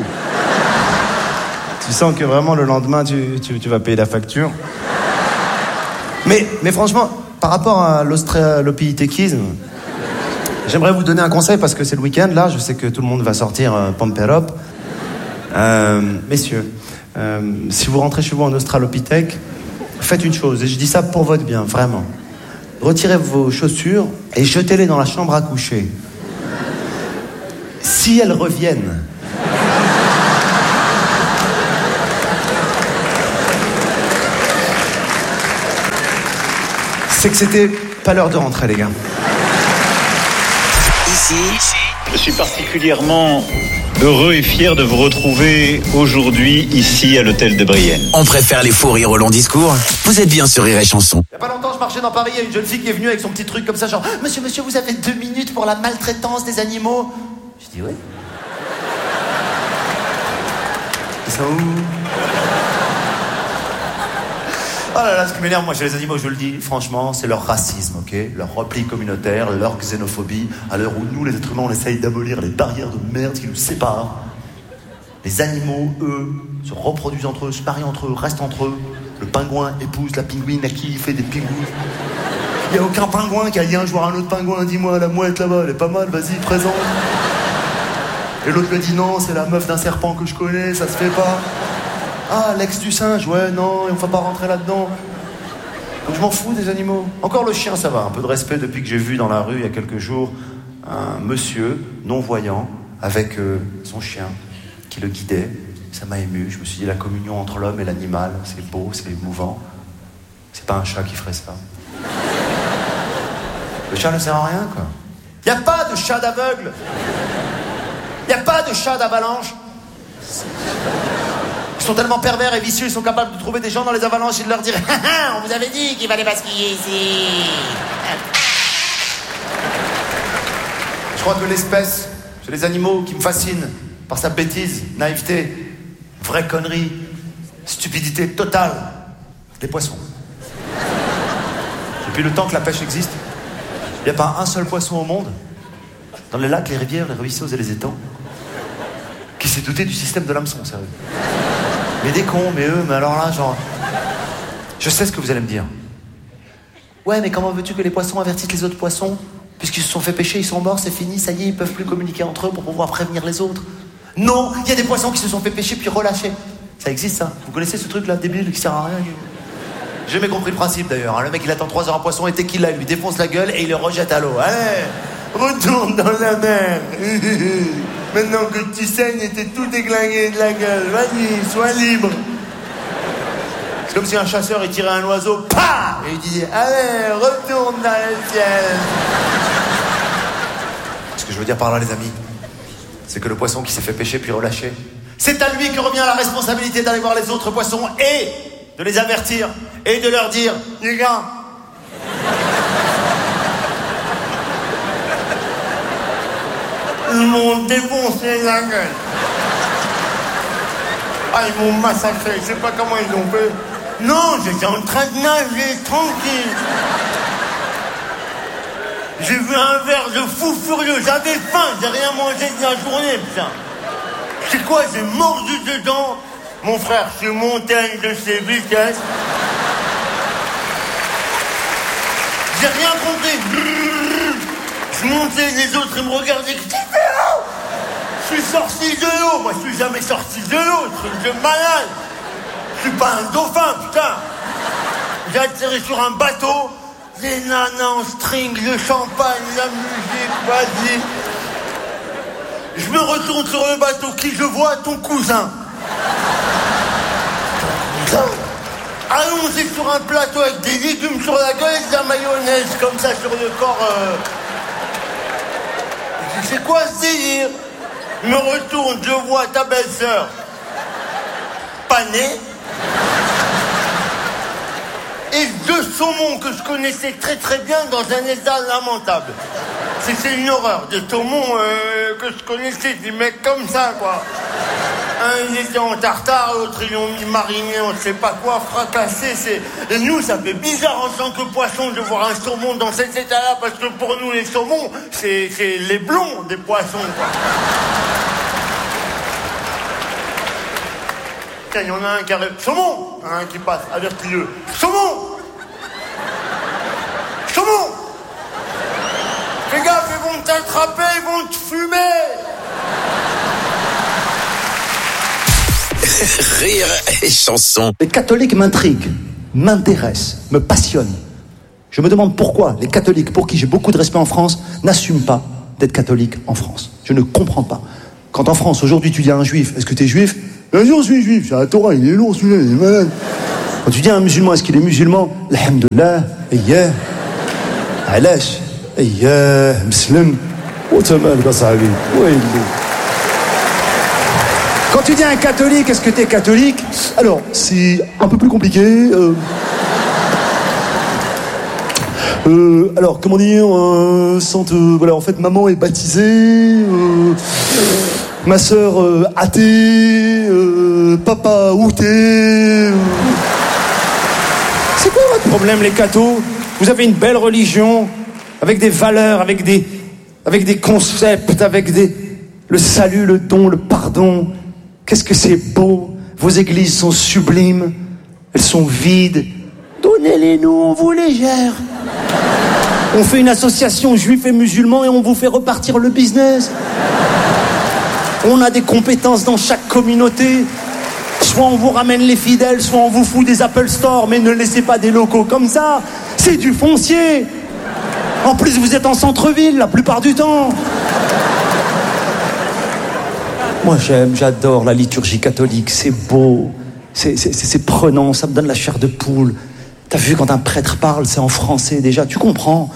Tu sens que vraiment, le lendemain, tu vas payer la facture. Mais franchement, par rapport à l'australopithéquisme, j'aimerais vous donner un conseil parce que c'est le week-end, là. Je sais que tout le monde va sortir pump it up. Messieurs, si vous rentrez chez vous en Australopithèque, faites une chose, et je dis ça pour votre bien, vraiment. Retirez vos chaussures et jetez-les dans la chambre à coucher. Si elles reviennent, c'est que c'était pas l'heure de rentrer, les gars. Ici, je suis particulièrement heureux et fier de vous retrouver aujourd'hui ici à l'hôtel de Brienne. on préfère les faux rires au long discours. Vous êtes bien sur Rire et Chanson. Il y a pas longtemps, je marchais dans Paris, il y a une jeune fille qui est venue avec son petit truc comme ça, genre « Monsieur, vous avez 2 minutes pour la maltraitance des animaux ?» Je dis « Oui. » Ils sont où? Oh là là, ce qui m'énerve, moi, chez les animaux, je le dis, franchement, c'est leur racisme, ok? Leur repli communautaire, leur xénophobie, à l'heure où nous, les êtres humains, on essaye d'abolir les barrières de merde qui nous séparent. Les animaux, eux, se reproduisent entre eux, se marient entre eux, restent entre eux. Le pingouin épouse la pingouine à qui il fait des pingouins. Il n'y a aucun pingouin qui a dit un jour à un autre pingouin, dis-moi, la mouette là-bas, elle est pas mal, vas-y, présente. Et l'autre lui dit non, c'est la meuf d'un serpent que je connais, ça se fait pas. Ah, l'ex du singe, ouais, non, on va pas rentrer là-dedans. Donc je m'en fous des animaux. Encore le chien, ça va, un peu de respect depuis que j'ai vu dans la rue il y a quelques jours un monsieur non-voyant avec son chien qui le guidait. Ça m'a ému, je me suis dit la communion entre l'homme et l'animal, c'est beau, c'est émouvant. C'est pas un chat qui ferait ça. Le chat ne sert à rien, quoi. Y a pas de chat d'aveugle. Y a pas de chat d'avalanche. Ils sont tellement pervers et vicieux, ils sont capables de trouver des gens dans les avalanches et de leur dire « Ah, on vous avait dit qu'il fallait pas skier ici !» Je crois que l'espèce, c'est les animaux qui me fascinent par sa bêtise, naïveté, vraie connerie, stupidité totale. Les poissons. Depuis le temps que la pêche existe, il n'y a pas un seul poisson au monde, dans les lacs, les rivières, les ruisseaux et les étangs, qui s'est doté du système de l'hameçon, sérieux. Mais des cons, mais eux, mais alors là, genre... Je sais ce que vous allez me dire. Ouais, mais comment veux-tu que les poissons avertissent les autres poissons? Puisqu'ils se sont fait pêcher, ils sont morts, c'est fini, ça y est, ils peuvent plus communiquer entre eux pour pouvoir prévenir les autres. Non, il y a des poissons qui se sont fait pêcher puis relâchés. Ça existe, ça. Vous connaissez ce truc-là, débile, qui sert à rien? J'ai jamais compris le principe, d'ailleurs. Hein. Le mec, il attend 3 heures un poisson et dès qu'il l'a, il lui défonce la gueule et il le rejette à l'eau. Allez, retourne dans la mer. Maintenant que tu saignes et t'es tout déglingué de la gueule, vas-y, sois libre. C'est comme si un chasseur il tirait un oiseau, pah, et il disait allez, retourne dans le ciel. Ce que je veux dire par là, les amis, c'est que le poisson qui s'est fait pêcher puis relâché, c'est à lui que revient la responsabilité d'aller voir les autres poissons et de les avertir et de leur dire les gars, ils m'ont défoncé la gueule. Ah, ils m'ont massacré, je sais pas comment ils l'ont fait. Non, j'étais en train de nager, tranquille. J'ai vu un verre de fou furieux, j'avais faim, j'ai rien mangé de la journée, putain. C'est quoi, j'ai mordu dedans. Mon frère, je suis monté à une de ses vitesses. J'ai rien compris. Je montais, les autres, ils me regardaient. Qu'est-ce que tu fais là? Je suis sorti de l'eau. Moi, je suis jamais sorti de l'eau. Truc de malade. Je suis pas un dauphin, putain. J'ai atterri sur un bateau. Les nanas en string, le champagne, la musique, vas-y. Je me retourne sur le bateau. Qui je vois? Ton cousin. Allongé sur un plateau avec des légumes sur la gueule et de la mayonnaise comme ça sur le corps. C'est quoi ce délire? Je me retourne, je vois ta belle-sœur panée et 2 saumons que je connaissais très très bien dans un état lamentable. C'est une horreur, des saumons que je connaissais, des mecs comme ça quoi. Un il était en tartare, l'autre ils l'ont mis mariné, on ne sait pas quoi, fracassé. Et nous ça fait bizarre en tant que poisson de voir un saumon dans cet état-là, parce que pour nous les saumons, c'est les blonds des poissons quoi. Tiens, il y en a un qui arrive. Saumon! Un qui passe, avertis-le. Saumon! Saumon! Fais gaffe, ils vont t'attraper, ils vont te fumer! Rire et chanson. Les catholiques m'intriguent, m'intéressent, me passionnent. Je me demande pourquoi les catholiques, pour qui j'ai beaucoup de respect en France, n'assument pas d'être catholiques en France. Je ne comprends pas. Quand en France, aujourd'hui, tu dis à un juif, est-ce que tu es juif? Bien sûr, je suis juif, c'est la Torah, il est lourd, celui-là, il est malade. Quand tu dis à un musulman, est-ce qu'il est musulman? Alhamdulillah, ayyah, alash, ayyah, muslim. Quand tu dis à un catholique, est-ce que tu es catholique? Alors, c'est un peu plus compliqué. Alors, comment dire, voilà, en fait, maman est baptisée, ma sœur athée, papa outé. C'est quoi votre problème, les cathos? Vous avez une belle religion, avec des valeurs, avec des concepts, le salut, le don, le pardon. Qu'est-ce que c'est beau. Vos églises sont sublimes, elles sont vides. Donnez-les-nous, on vous les gère. On fait une association juifs et musulmans et on vous fait repartir le business. On a des compétences dans chaque communauté. Soit on vous ramène les fidèles, soit on vous fout des Apple Store, mais ne laissez pas des locaux comme ça. C'est du foncier. En plus, vous êtes en centre-ville la plupart du temps. Moi, j'adore la liturgie catholique. C'est beau, c'est prenant, ça me donne la chair de poule. T'as vu, quand un prêtre parle, c'est en français déjà, tu comprends.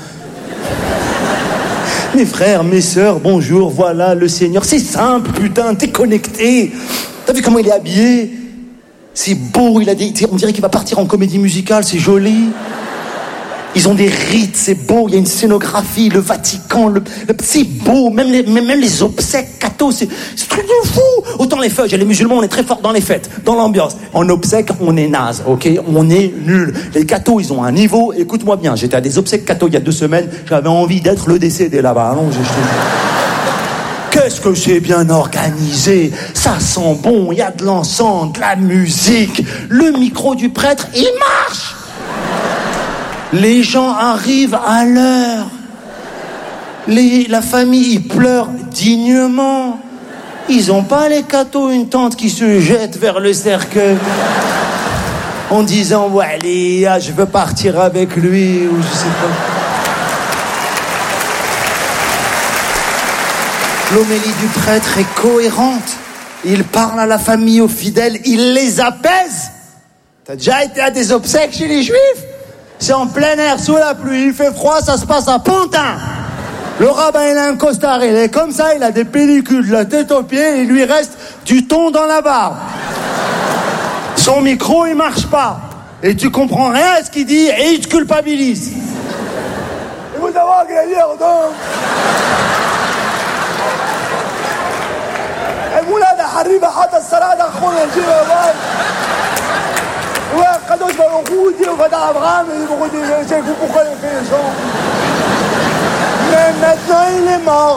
Mes frères, mes sœurs, bonjour, voilà le Seigneur. C'est simple, putain, t'es connecté. T'as vu comment il est habillé? C'est beau, on dirait qu'il va partir en comédie musicale, c'est joli. Ils ont des rites, c'est beau, il y a une scénographie, le Vatican, c'est beau, même les obsèques cathos, c'est truc de fou. Autant les feuilles, les musulmans, on est très forts dans les fêtes, dans l'ambiance. En obsèques, on est naze, ok? On est nul. Les cathos, ils ont un niveau, écoute-moi bien, j'étais à des obsèques cathos il y a 2 semaines, j'avais envie d'être le décédé là-bas, allons-y, Qu'est-ce que c'est bien organisé, ça sent bon, il y a de l'encens, de la musique, le micro du prêtre, il marche. Les gens arrivent à l'heure. La famille, ils pleurent dignement. Ils ont pas, les cathos, une tante qui se jette vers le cercueil en disant « Ouais, allez, je veux partir avec lui » ou je sais pas. L'homélie du prêtre est cohérente. Il parle à la famille, aux fidèles, il les apaise. T'as déjà été à des obsèques chez les juifs? C'est en plein air, sous la pluie, il fait froid, ça se passe à Pantin. Le rabbin, il a un costard, il est comme ça, il a des pellicules de la tête aux pieds, il lui reste du thon dans la barbe. Son micro, il marche pas. Et tu comprends rien à ce qu'il dit et il te culpabilise. Et vous avez gagné, donc. Et vous là, حريبة حتى السرعة دخلنا نجيبها باي. وقدوش بروخودي وفدا أبغام يبغودي j'ai vous pourquoi les fait gens. Mais maintenant il est mort.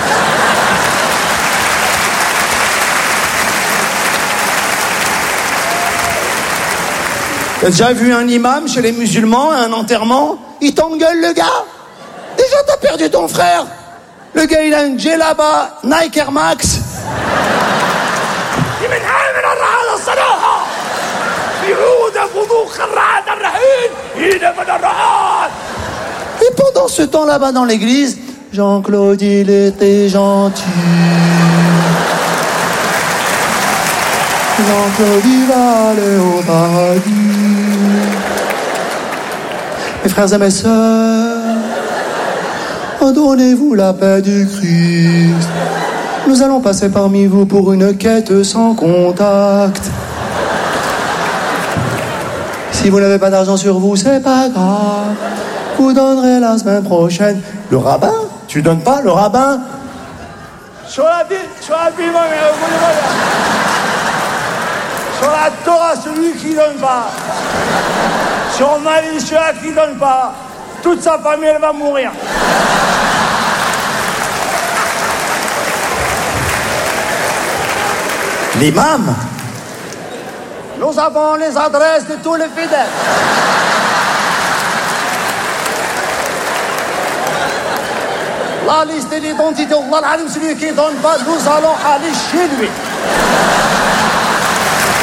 T'as déjà vu un imam chez les musulmans à un enterrement? Il t'engueule le gars. Déjà t'as perdu ton frère. Le gars il a une djellaba Nike Air Max. Et pendant ce temps là-bas dans l'église, Jean-Claude il était gentil. Jean-Claude il va aller au paradis. Mes frères et mes sœurs, donnez-vous la paix du Christ. Nous allons passer parmi vous pour une quête sans contact. Si vous n'avez pas d'argent sur vous, c'est pas grave. Vous donnerez la semaine prochaine. Le rabbin? Tu donnes pas le rabbin? Sur la Torah, celui qui donne pas. Sur Mali, celui qui donne pas. Toute sa famille, elle va mourir. L'imam, nous avons les adresses de tous les fidèles. La liste de l'identité, Allah, celui qui ne donne pas, nous allons aller chez lui.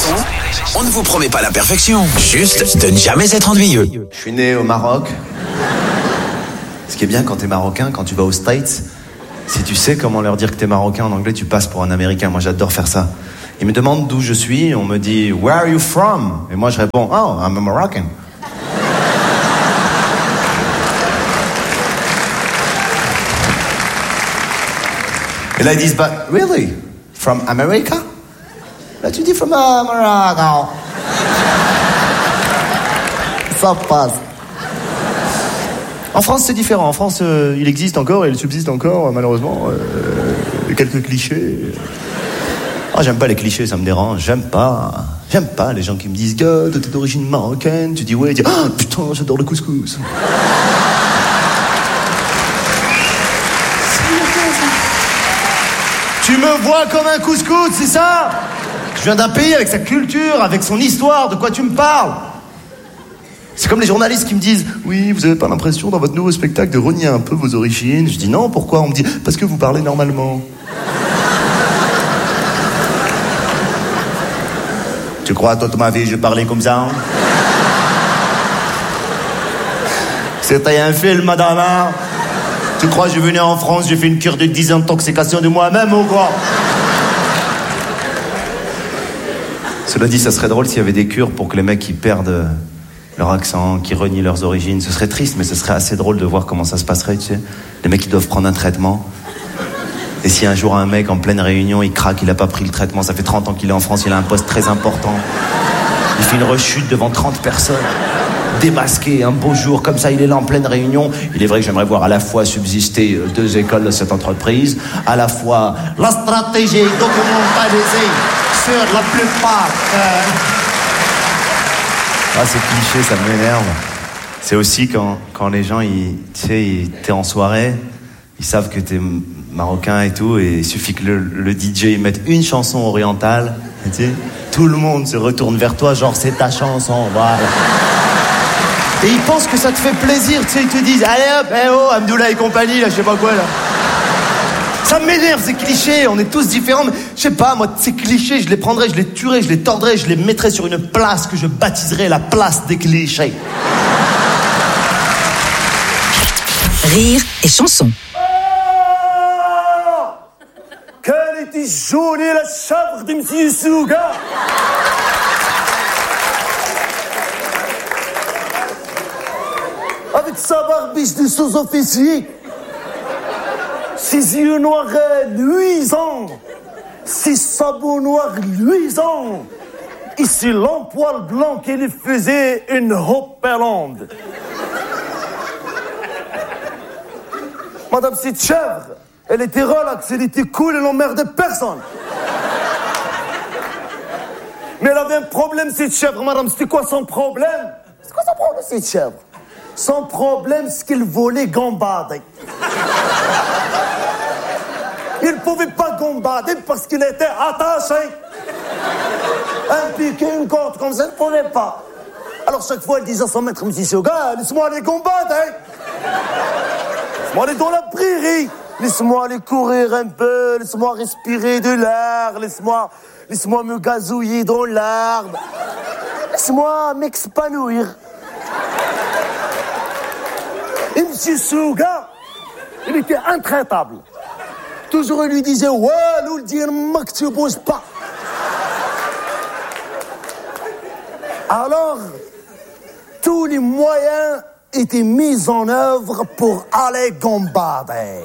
chansons, on ne vous promet pas la perfection, juste de ne jamais être ennuyeux. Je suis né au Maroc. Ce qui est bien quand t'es marocain, quand tu vas aux States, si tu sais comment leur dire que t'es marocain en anglais, tu passes pour un américain. Moi, j'adore faire ça. Ils me demandent d'où je suis, on me dit « Where are you from ?» Et moi, je réponds « Oh, I'm a Moroccan. » Et là, ils disent « But really? From America ?» Là, tu dis « From Morocco. » Ça passe. En France, c'est différent. En France, il existe encore et il subsiste encore, malheureusement, quelques clichés. Ah, j'aime pas les clichés, ça me dérange. J'aime pas les gens qui me disent « Gars, t'es d'origine marocaine ?» Tu dis « Ouais », tu dis « Ah, putain, j'adore le couscous. » Tu me vois comme un couscous, c'est ça? Je viens d'un pays avec sa culture, avec son histoire, de quoi tu me parles? C'est comme les journalistes qui me disent « Oui, vous avez pas l'impression dans votre nouveau spectacle de renier un peu vos origines ?» Je dis « Non, pourquoi ?» On me dit « Parce que vous parlez normalement. » Tu crois toute ma vie je parlais comme ça? C'était un film, madame, hein? Tu crois que je venais en France, j'ai fait une cure de désintoxication de moi-même ou quoi? Cela dit, ça serait drôle s'il y avait des cures pour que les mecs qui perdent leur accent, qui renient leurs origines. Ce serait triste, mais ce serait assez drôle de voir comment ça se passerait, tu sais. Les mecs, ils doivent prendre un traitement. Et si un jour un mec en pleine réunion, il craque, il a pas pris le traitement, ça fait 30 ans qu'il est en France, il a un poste très important. Il fait une rechute devant 30 personnes, démasqué, un beau jour, comme ça, il est là en pleine réunion. Il est vrai que j'aimerais voir à la fois subsister 2 écoles de cette entreprise, à la fois la stratégie documentalisée sur la plupart... Ah, ces clichés, ça m'énerve. C'est aussi quand les gens, tu sais, t'es en soirée, ils savent que t'es marocain et tout, et il suffit que le DJ mette une chanson orientale, tu sais, tout le monde se retourne vers toi, genre c'est ta chanson, voilà. Et ils pensent que ça te fait plaisir, tu sais, ils te disent, allez hop, eh oh, Hamdoullah et compagnie, là, je sais pas quoi, là. Ça m'énerve, ces clichés, on est tous différents, mais je sais pas, moi, ces clichés, je les prendrais, je les tuerais, je les tordrais, je les mettrais sur une place que je baptiserais la place des clichés. Rire et chanson. كانت الجوني للشاب خدمتي السوقة avec sa barbiche de sous-officier, ses yeux noirs luisants, ses sabots noirs luisants, et ses longs poils blancs qui lui faisaient une hopelande. Madame cette chèvre, elle était relax, elle était cool, elle n'emmerdait personne. Mais elle avait un problème, cette chèvre, madame. C'était quoi son problème? C'est quoi son problème, cette chèvre? Son problème, c'est qu'il volait gambader. Il ne pouvait pas gambader parce qu'il était attaché. Un piqué, une corde comme ça, il ne pouvait pas. Alors chaque fois, elle disait à son maître, monsieur Soga, laisse-moi aller gambader. Laisse-moi aller dans la prairie. Laisse-moi aller courir un peu, laisse-moi respirer de l'air, laisse-moi me gazouiller dans l'herbe. Laisse-moi m'expanouir. Et M. Souga, il était intraitable. Toujours, il lui disait, ouais, l'oul dit, que tu bouges pas. Alors, tous les moyens étaient mis en œuvre pour aller gambader.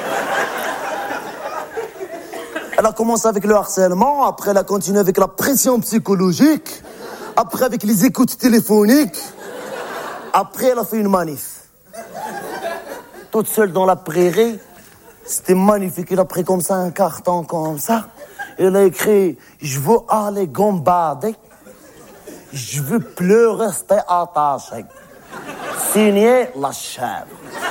Elle a commencé avec le harcèlement, après elle a continué avec la pression psychologique, après avec les écoutes téléphoniques, après elle a fait une manif. Toute seule dans la prairie, c'était magnifique. Elle a pris comme ça un carton comme ça. Elle a écrit « Je veux aller gambader, je veux plus rester attaché. » Signé la chèvre.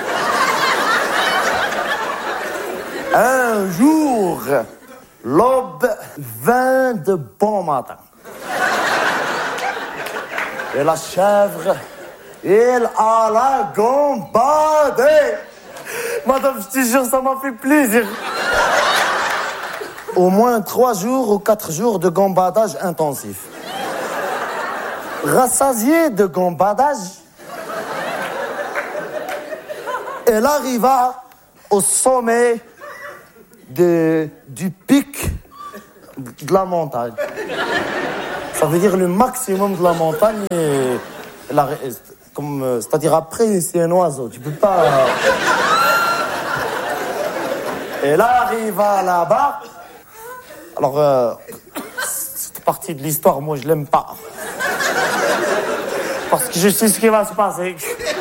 Un jour, l'aube vint de bon matin. Et la chèvre, elle alla gambader. Madame, je te jure, ça m'a fait plaisir. Au moins 3 jours ou 4 jours de gambadage intensif. Rassasié de gambadage, elle arriva au sommet du pic de la montagne. Ça veut dire le maximum de la montagne. C'est-à-dire après, c'est un oiseau. Tu peux pas... Elle arriva là-bas. Alors, cette partie de l'histoire, moi, je l'aime pas. Parce que je sais ce qui va se passer.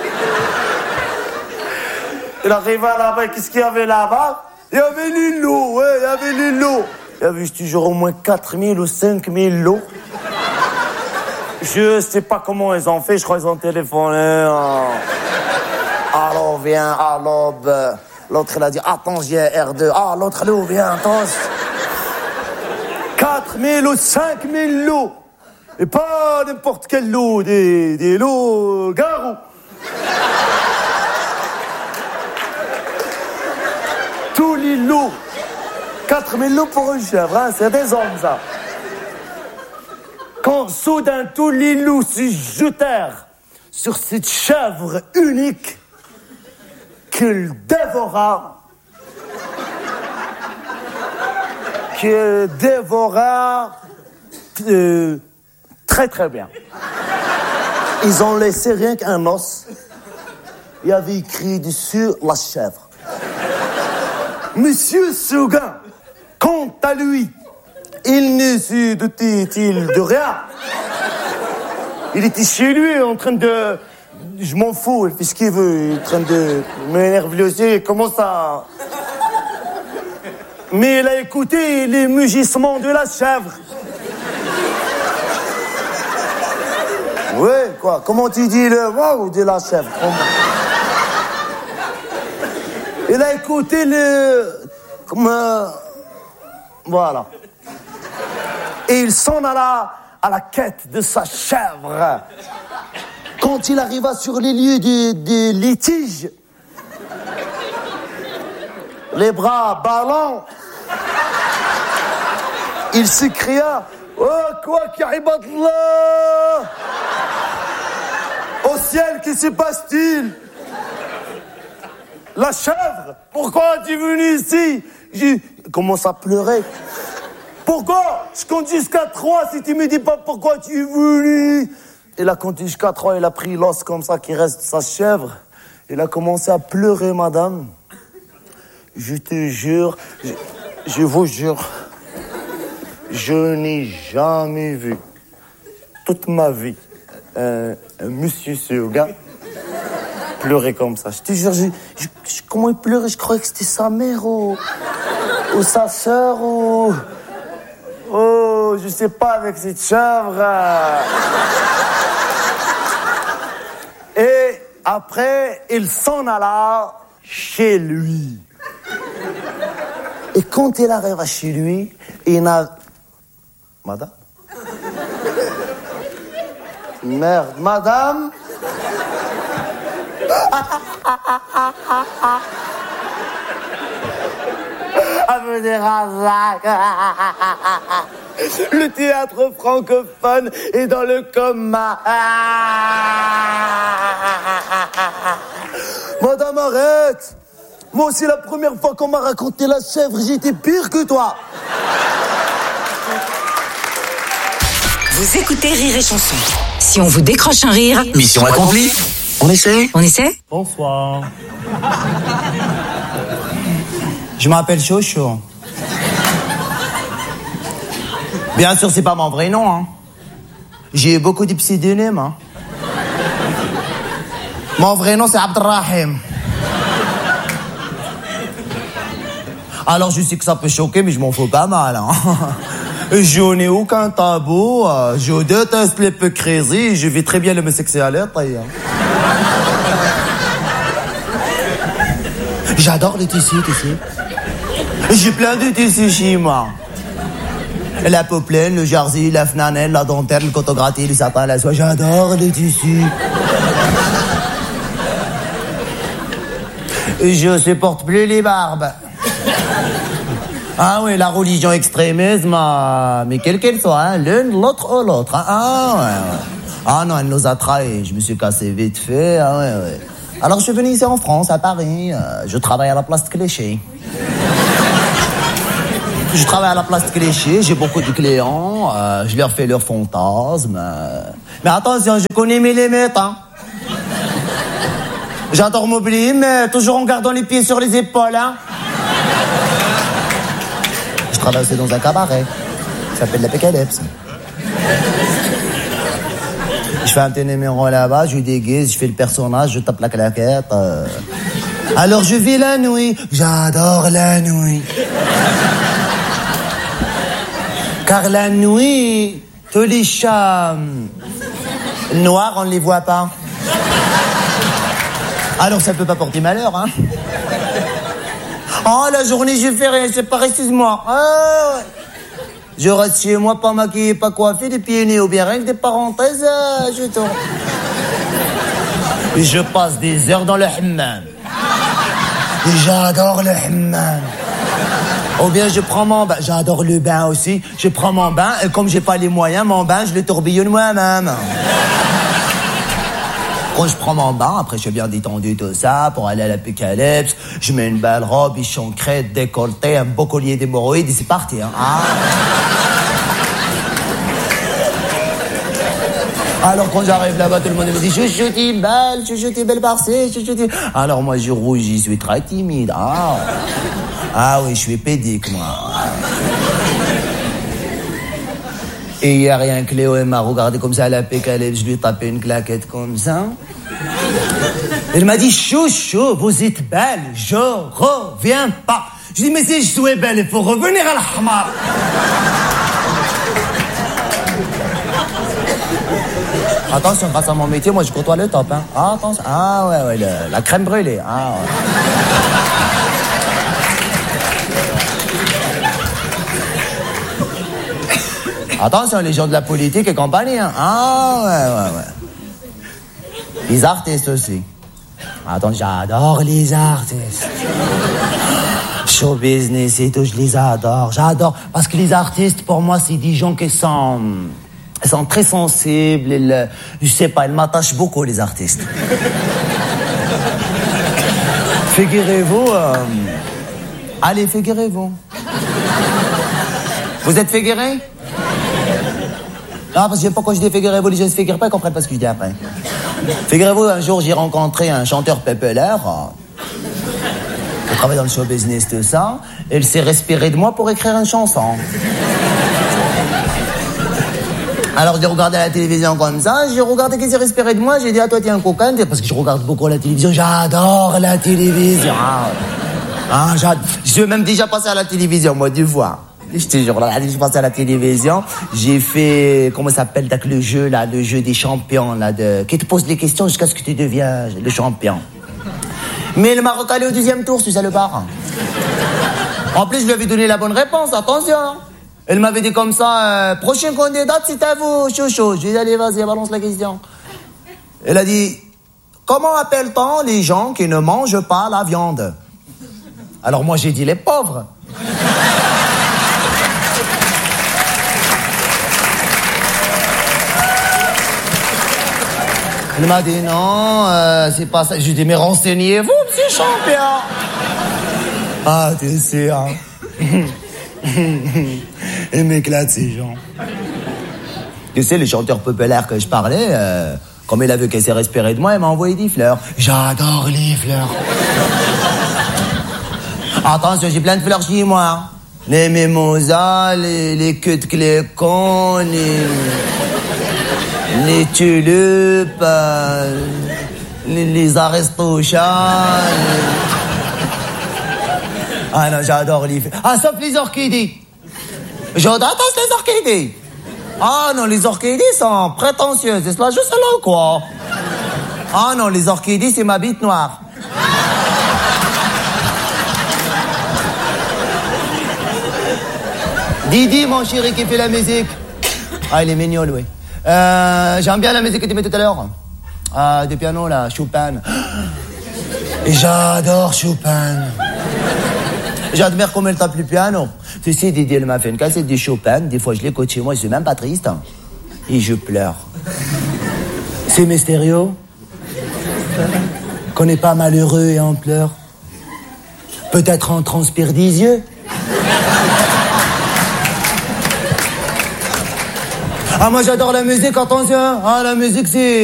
Elle arriva là-bas, et qu'est-ce qu'il y avait là-bas? Il y avait les lots, ouais, il y avait les lots. Il y avait, je te jure, au moins 4000 ou 5000 lots. Je sais pas comment ils ont fait, je crois qu'ils ont téléphoné. Allô, viens, allô, l'autre, il a dit, attends, j'ai R2. Ah, l'autre, l'eau, viens, attends. 4000 ou 5000 lots. Et pas n'importe quel lot, des lots garous. Tous les lots. 4000 lots pour une chèvre, hein, c'est des hommes, ça. Quand soudain tous les loups se jetèrent sur cette chèvre unique qu'il dévora. Très très bien. Ils ont laissé rien qu'un os. Il y avait écrit dessus la chèvre. Monsieur Seguin, quant à lui, il ne se doutait-il de rien. Il était chez lui en train de... Je m'en fous, il fait ce qu'il veut. Il est en train de m'énerver aussi. Comment ça... Mais il a écouté les mugissements de la chèvre. Ouais, quoi? Comment tu dis le wow de la chèvre? Il a écouté voilà. Et il s'en alla à la quête de sa chèvre. Quand il arriva sur les lieux des litiges, les bras ballants, il s'écria « Oh, quoi qu'Ibadallah ! Au ciel, que se passe-t-il » La chèvre, pourquoi es-tu venu ici? J'ai commencé à pleurer. Pourquoi? Je compte jusqu'à 3 si tu me dis pas pourquoi tu es venu. Il a compté jusqu'à 3, il a pris l'os comme ça qui reste de sa chèvre. Il a commencé à pleurer, madame. Je te jure, je vous jure, je n'ai jamais vu toute ma vie un monsieur Seguin pleurer comme ça. Je te jure, comment il pleurait? Je croyais que c'était sa mère ou sa sœur ou... Oh, je sais pas, avec cette chèvre. Et après, il s'en alla chez lui. Et quand il arriva chez lui, il n'a... Madame? Merde, madame? Le théâtre francophone est dans le coma. Madame, arrête! Moi aussi, la première fois qu'on m'a raconté la chèvre, j'étais pire que toi. Vous écoutez Rire et Chanson. Si on vous décroche un rire... Mission accomplie. On essaie? On essaie? Bonsoir. Je m'appelle Chocho. Bien sûr, c'est pas mon vrai nom, hein. J'ai eu beaucoup de pseudonymes, hein. Mon vrai nom, c'est Abdelrahim. Alors, je sais que ça peut choquer, mais je m'en fous pas mal, hein. Je n'ai aucun tabou, je déteste l'hypocrisie, je vis très bien l'homosexualité. J'adore les tissus, tu sais. J'ai plein de tissus chez moi. La poplin, le jersey, la flanelle, la dentelle, le coton gratté, le satin, la soie. J'adore les tissus. Je supporte plus les barbes. Ah oui, la religion extrémisme, mais quelle qu'elle soit, hein, l'une, l'autre ou l'autre. Hein. Ah ouais. Ah non, elle nous a trahis. Je me suis cassé vite fait. Ah ouais. Alors je suis venu ici en France, à Paris. Je travaille à la place de Clichy. Je travaille à la place de Clichy, j'ai beaucoup de clients. Je leur fais leurs fantasmes. Mais attention, je connais mes limites. Hein. J'adore m'oublier, mais toujours en gardant les pieds sur les épaules. Hein. Je travaille aussi dans un cabaret. Ça s'appelle l'Apocalypse. Je fais un petit numéro là-bas, je déguise, je fais le personnage, je tape la claquette. Alors je vis la nuit, j'adore la nuit. Car la nuit, tous les chats noirs, on ne les voit pas. Alors ça peut pas porter malheur, hein. Oh, la journée, je fais rien, c'est pas excuse-moi. Ah, ouais. Je reste chez moi, pas maquillé, pas coiffé, des pieds nés ou bien rien que des parenthèses, je tourne. Et je passe des heures dans le hammam. Et j'adore le hammam. Ou bien je prends mon bain, j'adore le bain aussi. Je prends mon bain, et comme j'ai pas les moyens, mon bain, je le tourbillonne moi-même. Quand je prends mon bain, après je suis bien détendu tout ça, pour aller à l'Apocalypse, je mets une belle robe, bichon crête, décolleté, un beau collier d'hémorroïdes et c'est parti. Hein. Ah. Alors quand j'arrive là-bas, tout le monde me dit chouchouti belle par-ci, chouchouti. Alors moi je rougis, je suis très timide. Ah oui, je suis pédique moi. Et hier, rien que Léo, elle m'a regardé comme ça à l'Apocalypse, je lui ai tapé une claquette comme ça. Elle m'a dit, chouchou, vous êtes belle, je reviens pas. Je dis, mais si je suis belle, il faut revenir à l'Ahmar. Attention, grâce à mon métier, moi je côtoie le top. Hein. Ah, attention. Ah ouais, la crème brûlée. Ah ouais. Attention, les gens de la politique et compagnie. Hein. Ah, ouais. Les artistes aussi. Attends, j'adore les artistes. Show business et tout, je les adore. J'adore. Parce que les artistes, pour moi, c'est des gens qui sont très sensibles. Je sais pas, ils m'attachent beaucoup, les artistes. Figurez-vous. Allez, figurez-vous. Vous êtes figurés? Non, parce que j'aime pas quand je dis figurez-vous, les gens se figurent pas, ils comprennent pas ce que je dis après. Figurez-vous, un jour, j'ai rencontré un chanteur populaire. Il travaille dans le show business, tout ça. Et il s'est respiré de moi pour écrire une chanson. Alors, je l'ai regardé à la télévision comme ça. J'ai regardé qu'il s'est respiré de moi. J'ai dit, toi, t'es un coquin. Parce que je regarde beaucoup la télévision. J'adore la télévision. Je suis même déjà passé à la télévision, moi, 2 fois. Je te jure, là, je passe à la télévision, j'ai fait, comment ça s'appelle, le jeu des champions, qui te pose les questions jusqu'à ce que tu deviens le champion. Mais il m'a recalé au 2e tour, ce salopard. En plus, je lui avais donné la bonne réponse, attention. Elle m'avait dit comme ça, prochaine candidate, c'est à vous, chouchou. Je lui ai dit, allez, vas-y, balance la question. Elle a dit, comment appelle-t-on les gens qui ne mangent pas la viande? Alors moi, j'ai dit, les pauvres. Elle m'a dit non, c'est pas ça. Je lui ai dit mais renseignez-vous, monsieur champion. Ah, tu sais, hein. Elle m'éclate ces gens. Tu sais, les chanteurs populaires que je parlais, comme il a vu qu'elle s'est respirée de moi, elle m'a envoyé des fleurs. J'adore les fleurs. Attention, j'ai plein de fleurs chez moi. Les mimosas, les queues de clécon, les tulipes, les aristochats. Ah non, j'adore les fleurs. Ah, sauf les orchidées. J'adore les orchidées. Ah non, les orchidées sont prétentieuses. C'est cela juste là ou quoi? Ah non, les orchidées, c'est ma bite noire. Didi, mon chéri, qui fait la musique. Ah, il est mignon, lui. J'aime bien la musique que tu mets tout à l'heure. Des pianos, là, Chopin. Et j'adore Chopin. J'admire comment elle tape le piano. Tu sais, Didi, elle m'a fait une cassette de Chopin. Des fois, je l'écoute chez moi, je suis même pas triste. Et je pleure. C'est Mysterio. Qu'on n'est pas malheureux et en pleurs. Peut-être en transpire des yeux. Ah, moi j'adore la musique, attention. Ah, la musique c'est...